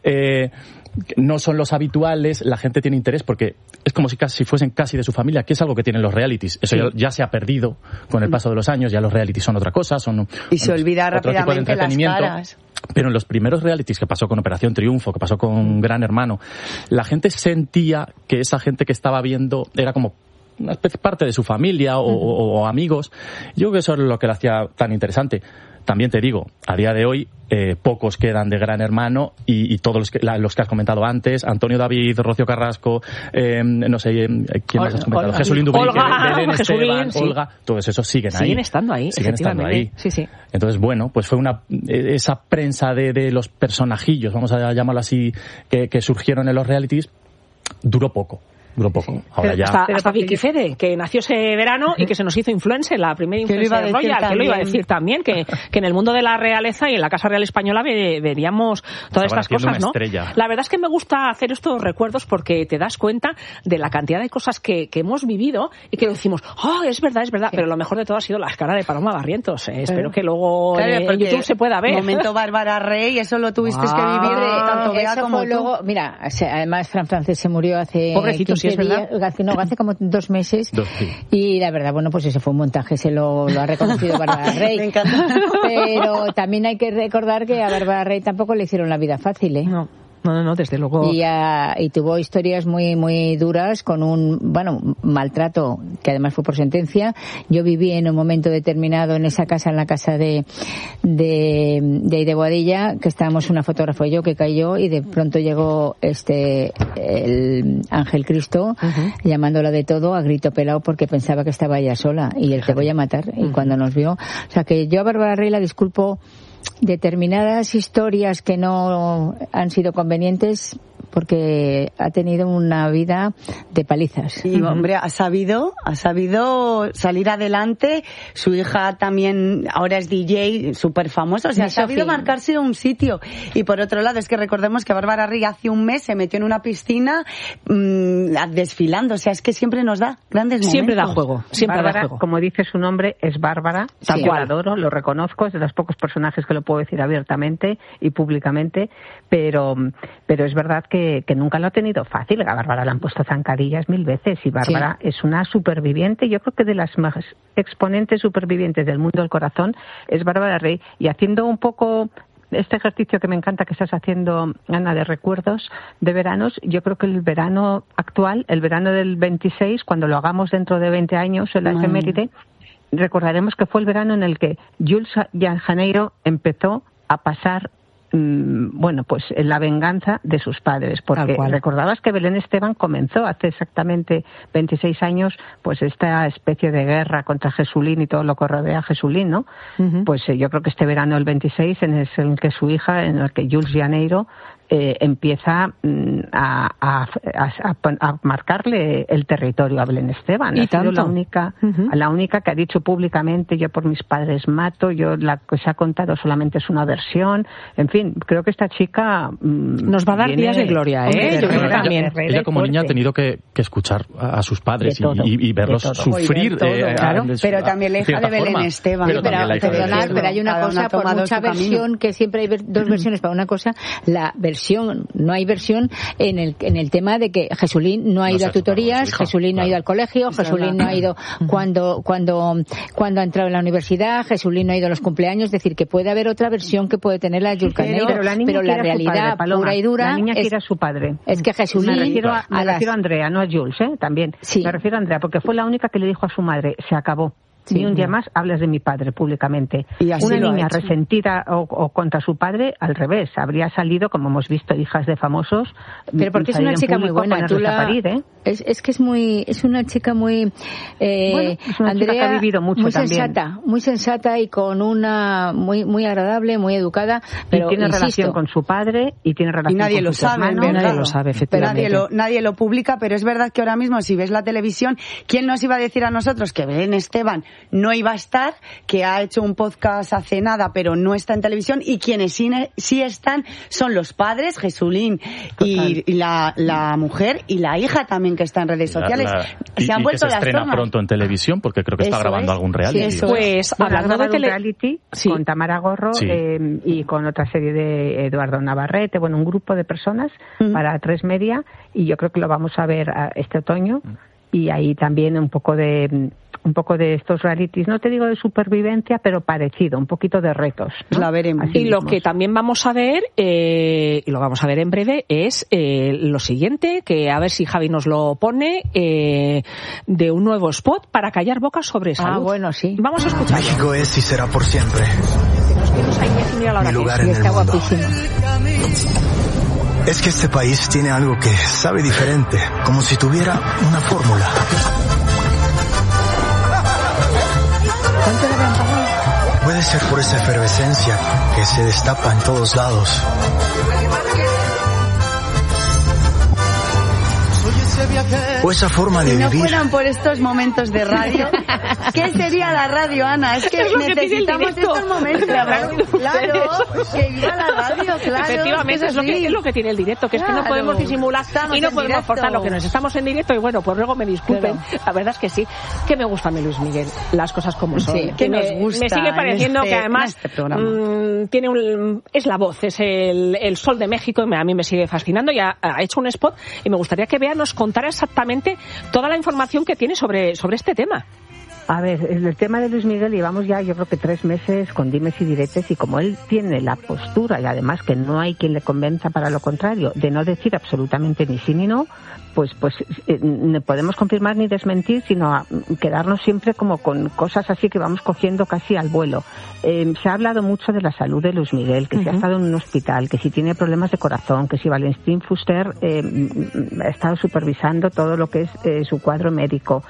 No son los habituales, la gente tiene interés porque es como si casi fuesen casi de su familia, que es algo que tienen los realities. Eso ya se ha perdido con el paso de los años, ya los realities son otra cosa, y se olvida otro tipo de rápidamente entretenimiento. las caras. Pero en los primeros realities que pasó con Operación Triunfo, que pasó con Gran Hermano, la gente sentía que esa gente que estaba viendo era como una especie parte de su familia o amigos. Yo creo que eso es lo que lo hacía tan interesante. también te digo, a día de hoy pocos quedan de Gran Hermano y todos los que has comentado antes, Antonio David, Rocío Carrasco, no sé, ¿quién más has comentado? Jesulín Dubrique, Belén Esteban, Olga, todos esos siguen ahí. Siguen estando ahí. Sí. Entonces, bueno, pues fue esa prensa de los personajillos, vamos a llamarlo así, que surgieron en los realities, duró poco. Sí. Ahora ya. Hasta Vicky Fede, que nació ese verano y que se nos hizo influencer, la primera influencer royal, que lo iba a decir también, que en el mundo de la realeza y en la Casa Real Española veríamos todas estas cosas, ¿no? La verdad es que me gusta hacer estos recuerdos porque te das cuenta de la cantidad de cosas que hemos vivido y que decimos, es verdad, sí. Pero lo mejor de todo ha sido la cara de Paloma Barrientos. Espero que luego en YouTube se pueda ver. Momento Bárbara Rey, eso lo tuviste que vivir tanto Bea como tú. Luego, mira, además Fran Francés se murió hace... Pobrecito, sí, es verdad. Hace como 2 meses. Y la verdad, bueno, pues ese fue un montaje, se lo ha reconocido Bárbara Rey. Me encanta. Pero también hay que recordar que a Bárbara Rey tampoco le hicieron la vida fácil, ¿eh? No, desde luego. Y tuvo historias muy, muy duras con un, maltrato que además fue por sentencia. Yo viví en un momento determinado en esa casa, en la casa de Boadilla, que estábamos una fotógrafa y yo que cayó y de pronto llegó el Ángel Cristo llamándola de todo a grito pelado porque pensaba que estaba ella sola y él te voy a matar. Y cuando nos vio, o sea que yo a Bárbara Rey la disculpo determinadas historias que no han sido convenientes porque ha tenido una vida de palizas. Y hombre, ha sabido salir adelante. Su hija también ahora es DJ súper famosa, o sea, ha sabido marcarse un sitio. Y por otro lado, es que recordemos que Bárbara Rey hace un mes se metió en una piscina desfilando, o sea, es que siempre nos da grandes momentos. Siempre da juego. Bárbara, como dice su nombre, es Bárbara, yo la adoro, lo reconozco, es de los pocos personajes que lo puedo decir abiertamente y públicamente, pero es verdad que nunca lo ha tenido fácil. A Bárbara le han puesto zancadillas 1000 veces y Bárbara es una superviviente. Yo creo que de las más exponentes supervivientes del mundo del corazón es Bárbara Rey. Y haciendo un poco este ejercicio que me encanta que estás haciendo, Ana, de recuerdos de veranos, yo creo que el verano actual, el verano del 26, cuando lo hagamos dentro de 20 años en la efeméride, recordaremos que fue el verano en el que Jules Janeiro empezó a pasar pues la venganza de sus padres, porque recordabas que Belén Esteban comenzó hace exactamente 26 años pues esta especie de guerra contra Jesulín y todo lo que rodea a Jesulín, ¿no? Pues yo creo que este verano del 26 en el que su hija, en el que Jules Janeiro empieza a marcarle el territorio a Belén Esteban. Y ha sido la única que ha dicho públicamente: yo por mis padres mato, la que se ha contado solamente es una versión. En fin, creo que esta chica nos va a dar días de gloria, ¿eh? Yo creo que también. Ella como niña ha tenido que escuchar a sus padres y verlos sufrir. Claro, pero también la hija de Belén Esteban. Pero hay una cosa, por mucha versión, que siempre hay dos versiones para una cosa, la versión, no hay versión en el tema de que Jesulín no ha ido a tutorías, Jesulín no ha ido al colegio, Jesulín no ha ido cuando ha entrado en la universidad, Jesulín no ha ido a los cumpleaños, es decir, que puede haber otra versión que puede tener la Jules Janeiro, pero la realidad pura y dura la niña quiere a su padre. Es que Jesulín, me refiero a Andrea, no a Jules, también. Sí. Me refiero a Andrea, porque fue la única que le dijo a su madre: se acabó. Ni un día más hablas de mi padre públicamente. Una niña resentida o contra su padre, al revés, habría salido, como hemos visto, hijas de famosos. Pero porque es una chica muy buena. Es que es una chica muy... es una Andrea, chica que ha vivido mucho muy también. Muy sensata y con una muy agradable, muy educada. Pero, y tiene relación con su padre y tiene relación con sus hermanos. Nadie lo sabe, efectivamente. Nadie lo publica, pero es verdad que ahora mismo, si ves la televisión, ¿quién nos iba a decir a nosotros que Belén Esteban no iba a estar, que ha hecho un podcast hace nada pero no está en televisión, y quienes sí están son los padres, Jesulín y la mujer y la hija también, que está en redes sociales? Se han vuelto las formas. Se estrena pronto en televisión porque creo que está grabando algún reality. Pues hablando de reality, con Tamara Gorro y con otra serie de Eduardo Navarrete, un grupo de personas para 3 Media, y yo creo que lo vamos a ver este otoño, y ahí también un poco de estos realities, no te digo de supervivencia, pero parecido, un poquito de retos, ¿no? La veremos. Y lo que también vamos a ver, y lo vamos a ver en breve, es lo siguiente, que a ver si Javi nos lo pone, de un nuevo spot para callar bocas sobre salud. Bueno, sí. Vamos a escucharlo. México es y será por siempre Mi lugar en el mundo. Es que este país tiene algo que sabe diferente, como si tuviera una fórmula. Puede ser por esa efervescencia que se destapa en todos lados. O esa forma de vivir. Si no fueran por estos momentos de radio, ¿qué sería la radio, Ana? Es que necesitamos estos momentos. Claro, que viva la radio, claro. Efectivamente, es lo que tiene el directo, que es que no podemos disimular y no podemos forzar lo que nos estamos en directo. Y bueno, pues luego me disculpen. Claro. La verdad es que sí, que me gusta a mí Luis Miguel, las cosas como son. Sí, que nos gusta. Me sigue pareciendo que además es la voz, es el sol de México, y a mí me sigue fascinando. Y ha hecho un spot y me gustaría que Bea nos contara exactamente toda la información que tiene sobre este tema. A ver, el tema de Luis Miguel llevamos ya yo creo que 3 meses con dimes y diretes, y como él tiene la postura, y además que no hay quien le convenza para lo contrario, de no decir absolutamente ni sí ni no, pues no podemos confirmar ni desmentir, sino quedarnos siempre como con cosas así que vamos cogiendo casi al vuelo. Se ha hablado mucho de la salud de Luis Miguel, que si ha estado en un hospital, que si tiene problemas de corazón, que si Valentín Fuster ha estado supervisando todo lo que es su cuadro médico.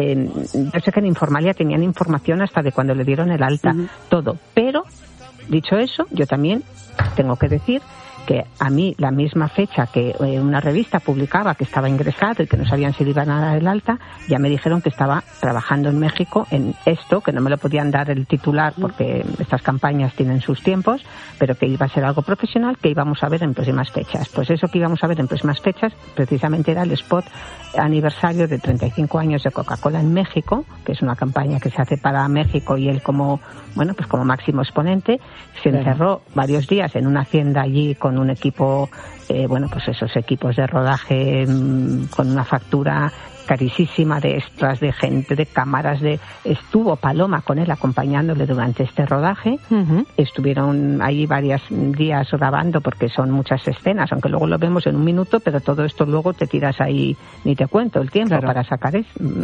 Yo sé que en Informalia tenían información hasta de cuando le dieron el alta, todo. Pero, dicho eso, yo también tengo que decir que a mí la misma fecha que una revista publicaba que estaba ingresado y que no sabían si le iban a dar el alta, ya me dijeron que estaba trabajando en México en esto, que no me lo podían dar el titular porque estas campañas tienen sus tiempos, pero que iba a ser algo profesional que íbamos a ver en próximas fechas. Pues eso que íbamos a ver en próximas fechas precisamente era el spot aniversario de 35 años de Coca-Cola en México, que es una campaña que se hace para México, y él como máximo exponente se encerró varios días en una hacienda allí con un equipo, esos equipos de rodaje con una factura carísima de extras, de gente, de cámaras, estuvo Paloma con él acompañándole durante este rodaje. Estuvieron ahí varios días grabando porque son muchas escenas, aunque luego lo vemos en un minuto, pero todo esto luego te tiras ahí, ni te cuento el tiempo para sacar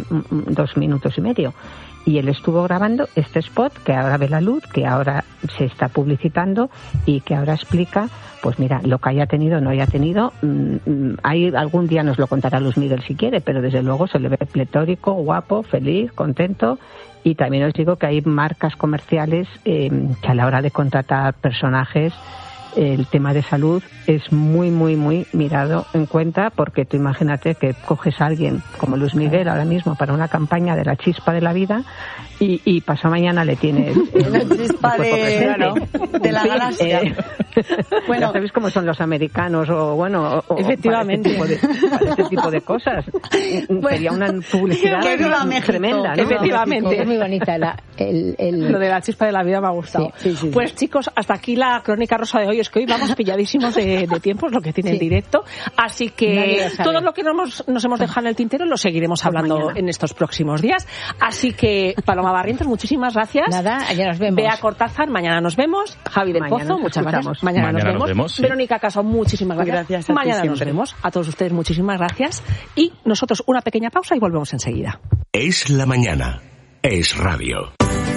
2 minutos y medio. Y él estuvo grabando este spot que ahora ve la luz, que ahora se está publicitando y que ahora explica, pues mira, lo que haya tenido o no haya tenido. Algún día nos lo contará Luis Miguel si quiere, pero desde luego se le ve pletórico, guapo, feliz, contento. Y también os digo que hay marcas comerciales que a la hora de contratar personajes, el tema de salud es muy, muy, muy mirado en cuenta, porque tú imagínate que coges a alguien como Luis Miguel ahora mismo para una campaña de la chispa de la vida y pasado mañana le tienes la chispa de la galaxia. Bueno, ¿sabéis cómo son los americanos? Efectivamente. Para este tipo de cosas. Sería una publicidad tremenda, ¿no? Efectivamente. Es muy bonita lo de la chispa de la vida me ha gustado. Sí. Pues chicos, hasta aquí la crónica rosa de hoy. Es que hoy vamos pilladísimos de tiempos, lo que tiene el directo. Así que todo lo que nos hemos dejado en el tintero lo seguiremos hablando en estos próximos días. Así que, Paloma Barrientos, muchísimas gracias. Nada, ya nos vemos. Bea Cortázar, mañana nos vemos. Javi del Pozo, muchas gracias. Mañana nos vemos. Sí. Verónica Caso, muchísimas gracias. Mañana nos vemos. A todos ustedes, muchísimas gracias. Y nosotros una pequeña pausa y volvemos enseguida. Es la mañana. Es radio.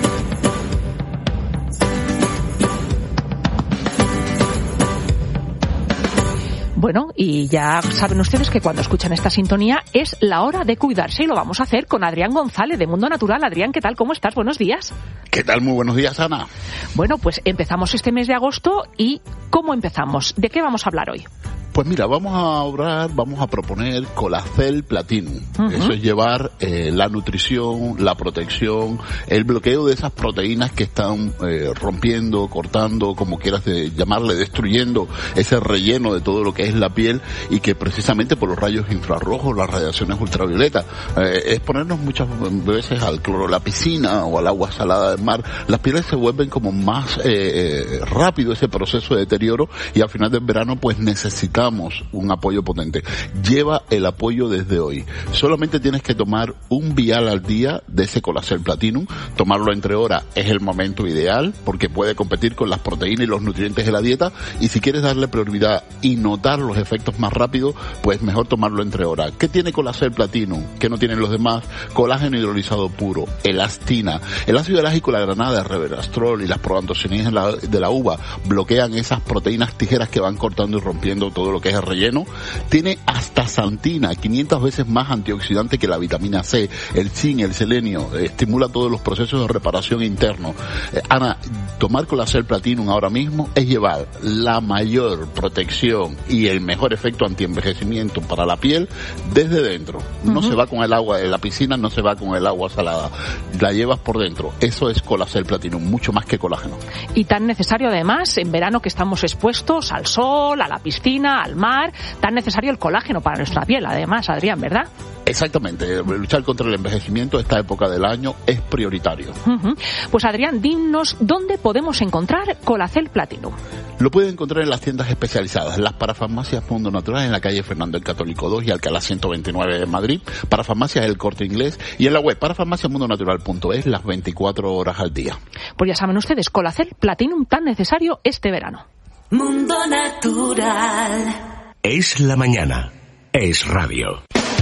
Bueno, y ya saben ustedes que cuando escuchan esta sintonía es la hora de cuidarse, y lo vamos a hacer con Adrián González de Mundo Natural. Adrián, ¿qué tal? ¿Cómo estás? Buenos días. ¿Qué tal? Muy buenos días, Ana. Bueno, pues empezamos este mes de agosto. ¿Y cómo empezamos? ¿De qué vamos a hablar hoy? Pues mira, vamos a proponer Colacel Platinum. Eso es llevar la nutrición, la protección, el bloqueo de esas proteínas que están rompiendo, cortando, como quieras llamarle, destruyendo ese relleno de todo lo que es la piel, y que precisamente por los rayos infrarrojos, las radiaciones ultravioletas, exponernos muchas veces al cloro de la piscina o al agua salada del mar, las pieles se vuelven como más rápido ese proceso de deterioro, y al final del verano pues necesitamos necesitamos un apoyo potente. Lleva el apoyo desde hoy. Solamente tienes que tomar un vial al día de ese Colacel Platinum. Tomarlo entre horas es el momento ideal porque puede competir con las proteínas y los nutrientes de la dieta, y si quieres darle prioridad y notar los efectos más rápido, pues mejor tomarlo entre horas. ¿Qué tiene Colacel Platinum que no tienen los demás? Colágeno hidrolizado puro, elastina, el ácido elágico, la granada, el resveratrol y las proantocianinas de la uva bloquean esas proteínas tijeras que van cortando y rompiendo todo lo que es el relleno. Tiene astaxantina, 500 veces más antioxidante que la vitamina C, el zinc, el selenio, estimula todos los procesos de reparación internos. Ana, tomar Colacel Platinum ahora mismo es llevar la mayor protección y el mejor efecto antienvejecimiento para la piel desde dentro. No se va con el agua de la piscina, no se va con el agua salada, la llevas por dentro. Eso es Colacel Platinum, mucho más que colágeno. Y tan necesario además en verano que estamos expuestos al sol, a la piscina, al mar, tan necesario el colágeno para nuestra piel, además, Adrián, ¿verdad? Exactamente, luchar contra el envejecimiento esta época del año es prioritario. Pues Adrián, dinos dónde podemos encontrar Colacel Platinum. Lo pueden encontrar en las tiendas especializadas, las parafarmacias Mundo Natural en la calle Fernando el Católico 2 y Alcalá 129 de Madrid, parafarmacias El Corte Inglés y en la web parafarmaciamundonatural.es las 24 horas al día. Pues ya saben ustedes, Colacel Platinum tan necesario este verano. Mundo Natural. Es la mañana. Es radio.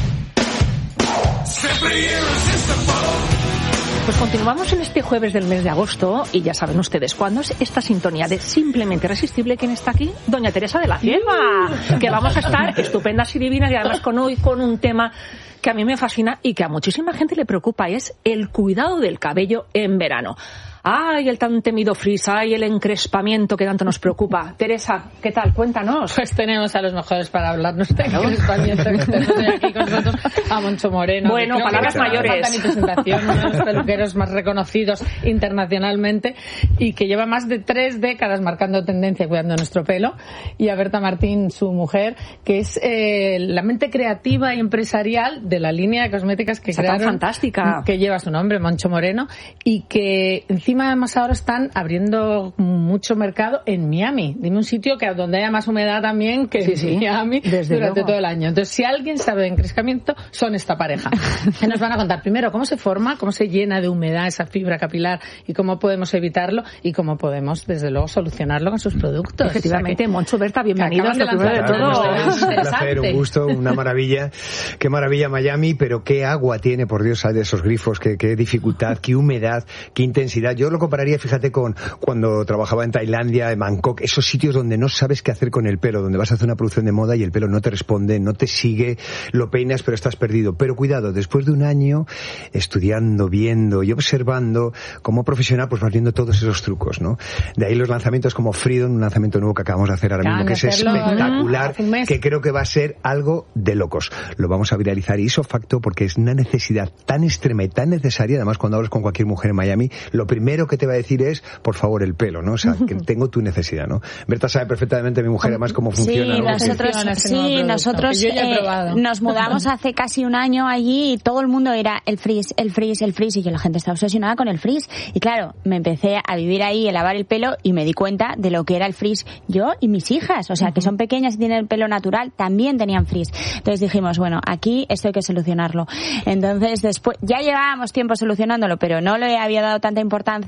Pues continuamos en este jueves del mes de agosto y ya saben ustedes cuándo es esta sintonía de Simplemente Irresistible. ¿Quién está aquí? Doña Teresa de la Cierva, que vamos a estar estupendas y divinas y además con un tema que a mí me fascina y que a muchísima gente le preocupa, es el cuidado del cabello en verano. ¡Ay, el tan temido frizz! ¡Ay, el encrespamiento que tanto nos preocupa! Teresa, ¿qué tal? Cuéntanos. Pues tenemos a los mejores para hablarnos de encrespamiento, que tenemos aquí con nosotros a Moncho Moreno. Bueno, palabras mayores. No falta mi presentación, uno de los peluqueros más reconocidos internacionalmente y que lleva más de 3 décadas marcando tendencia cuidando nuestro pelo. Y a Berta Martín, su mujer, que es la mente creativa y empresarial de la línea de cosméticas que crearon, fantástica, que lleva su nombre, Moncho Moreno, y que encima además ahora están abriendo mucho mercado en Miami. Dime un sitio que donde haya más humedad también que Miami durante todo el año. Entonces, si alguien sabe de encrespamiento, son esta pareja. Que nos van a contar primero cómo se forma, cómo se llena de humedad esa fibra capilar y cómo podemos evitarlo y cómo podemos, desde luego, solucionarlo con sus productos. Efectivamente, Moncho, Berta, bienvenidos. Lo primero de todo. Un placer, un gusto, una maravilla. Qué maravilla Miami, pero qué agua tiene, por Dios, sale de esos grifos, qué dificultad, qué humedad, qué intensidad. Yo lo compararía, fíjate, con cuando trabajaba en Tailandia, en Bangkok, esos sitios donde no sabes qué hacer con el pelo, donde vas a hacer una producción de moda y el pelo no te responde, no te sigue, lo peinas pero estás perdido. Pero cuidado, después de un año estudiando, viendo y observando, como profesional, pues vas viendo todos esos trucos, ¿no? De ahí los lanzamientos como Freedom, un lanzamiento nuevo que acabamos de hacer ahora mismo, que es espectacular, que creo que va a ser algo de locos. Lo vamos a viralizar ipso facto porque es una necesidad tan extrema y tan necesaria. Además, cuando hablas con cualquier mujer en Miami, lo primero que te va a decir es, por favor, el pelo, ¿no? O sea, que tengo tu necesidad, ¿no? Berta sabe perfectamente, mi mujer, además, cómo funciona. Nosotros nos mudamos hace casi un año allí y todo el mundo era el frizz, y yo, la gente está obsesionada con el frizz. Y claro, me empecé a vivir ahí, a lavar el pelo y me di cuenta de lo que era el frizz. Yo y mis hijas, o sea, que son pequeñas y tienen el pelo natural, también tenían frizz. Entonces dijimos, bueno, aquí esto hay que solucionarlo. Entonces, después, ya llevábamos tiempo solucionándolo, pero no le había dado tanta importancia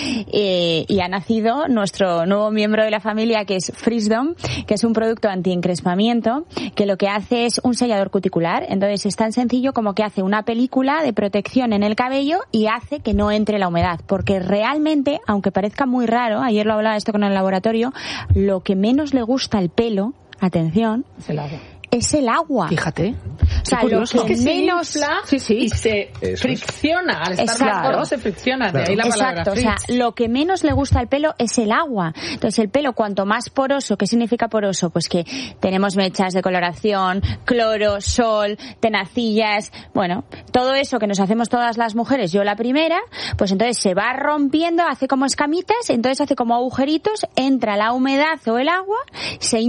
y ha nacido nuestro nuevo miembro de la familia, que es Freedom, que es un producto anti-encrespamiento que lo que hace es un sellador cuticular. Entonces es tan sencillo como que hace una película de protección en el cabello y hace que no entre la humedad, porque realmente, aunque parezca muy raro, ayer lo hablaba esto con el laboratorio, lo que menos le gusta al pelo, atención, es el agua. Fíjate. O sea, lo que es que menos se infla y se fricciona. Al estar más gordo se fricciona. De ahí la palabra exacto. O sea, lo que menos le gusta al pelo es el agua. Entonces, el pelo, cuanto más poroso, ¿qué significa poroso? Pues que tenemos mechas de coloración, cloro, sol, tenacillas, bueno, todo eso que nos hacemos todas las mujeres, yo la primera, pues entonces se va rompiendo, hace como escamitas, entonces hace como agujeritos, entra la humedad o el agua, se hincha.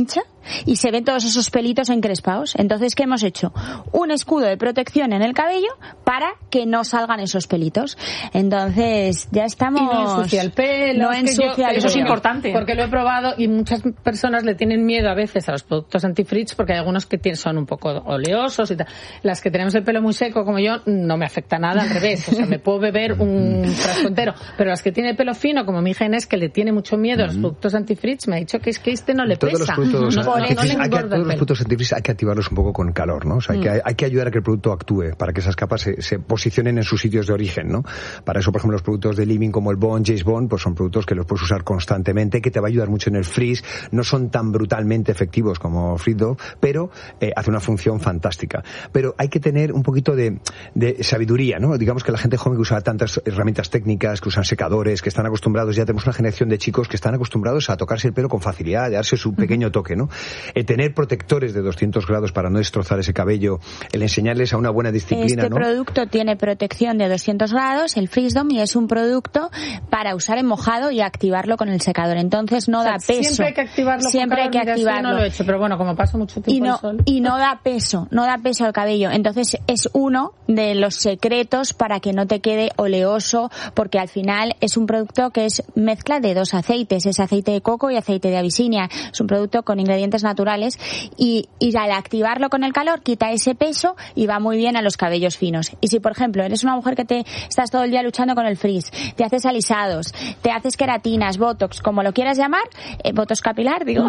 y se ven todos esos pelitos encrespados. Entonces, ¿qué hemos hecho? Un escudo de protección en el cabello para que no salgan esos pelitos. Entonces, ya estamos... Y no ensucia el pelo. No ensucia el pelo. Eso es importante. Porque lo he probado y muchas personas le tienen miedo a veces a los productos anti-frizz porque hay algunos que son un poco oleosos y tal. Las que tenemos el pelo muy seco como yo, no me afecta nada, al revés. O sea, me puedo beber un frasco entero. Pero las que tienen el pelo fino, como mi hija Inés, que le tiene mucho miedo a los productos anti-frizz, me ha dicho que es que este no le pesa. Todos los productos anti-frizz hay que activarlos un poco con calor, ¿no? O sea, hay que ayudar a que el producto actúe para que esas capas se posicionen en sus sitios de origen, ¿no? Para eso, por ejemplo, los productos de Living como el Bond, Jace Bond, pues son productos que los puedes usar constantemente, que te va a ayudar mucho en el frizz. No son tan brutalmente efectivos como Frizz Dove, pero hace una función fantástica. Pero hay que tener un poquito de sabiduría, ¿no? Digamos que la gente joven que usa tantas herramientas técnicas, que usan secadores, que están acostumbrados, ya tenemos una generación de chicos que están acostumbrados a tocarse el pelo con facilidad, a darse su pequeño toque, ¿no? Tener protectores de 200 grados para no destrozar ese cabello, el enseñarles a una buena disciplina, Este producto tiene protección de 200 grados, el Frizz Dome, y es un producto para usar en mojado y activarlo con el secador. Entonces no da peso. Siempre hay que activarlo. Siempre hay que activarlo. No lo he hecho, pero bueno, como paso mucho tiempo al sol. Y no da peso al cabello. Entonces es uno de los secretos para que no te quede oleoso, porque al final es un producto que es mezcla de dos aceites, es aceite de coco y aceite de abisinia. Es un producto con ingredientes naturales y al activarlo con el calor quita ese peso y va muy bien a los cabellos finos. Y si, por ejemplo, eres una mujer que estás todo el día luchando con el frizz, te haces alisados, te haces queratinas, botox, como lo quieras llamar, botox capilar, digo,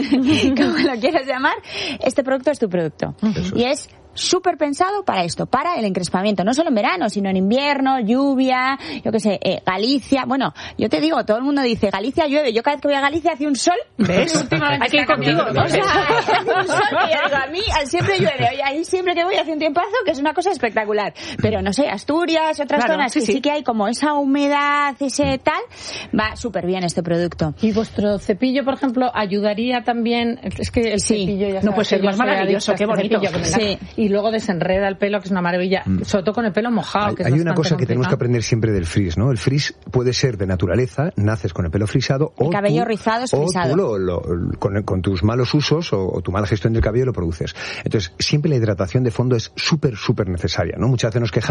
como lo quieras llamar, este producto es tu producto. Y es súper pensado para esto, para el encrespamiento, no solo en verano, sino en invierno, lluvia, yo qué sé, Galicia. Bueno, yo te digo, todo el mundo dice, Galicia llueve. Yo cada vez que voy a Galicia hace un sol. ¿Ves? Últimamente hay que ir contigo. O sea, hace un sol que yo digo, a mí siempre llueve. Oye, ahí siempre que voy hace un tiempazo, que es una cosa espectacular. Pero no sé, Asturias, otras zonas que sí que hay como esa humedad, ese tal, va súper bien este producto. Y vuestro cepillo, por ejemplo, ayudaría también, es que el cepillo ya no puede ser más maravilloso, qué bonito. Sí. Y luego desenreda el pelo, que es una maravilla, sobre todo con el pelo mojado. Hay una cosa que tenemos que aprender siempre del frizz, ¿no? El frizz puede ser de naturaleza, naces con el pelo frisado, el cabello rizado es frisado. O tú con tus malos usos o tu mala gestión del cabello lo produces. Entonces, siempre la hidratación de fondo es súper necesaria, ¿no? Muchas veces nos quejamos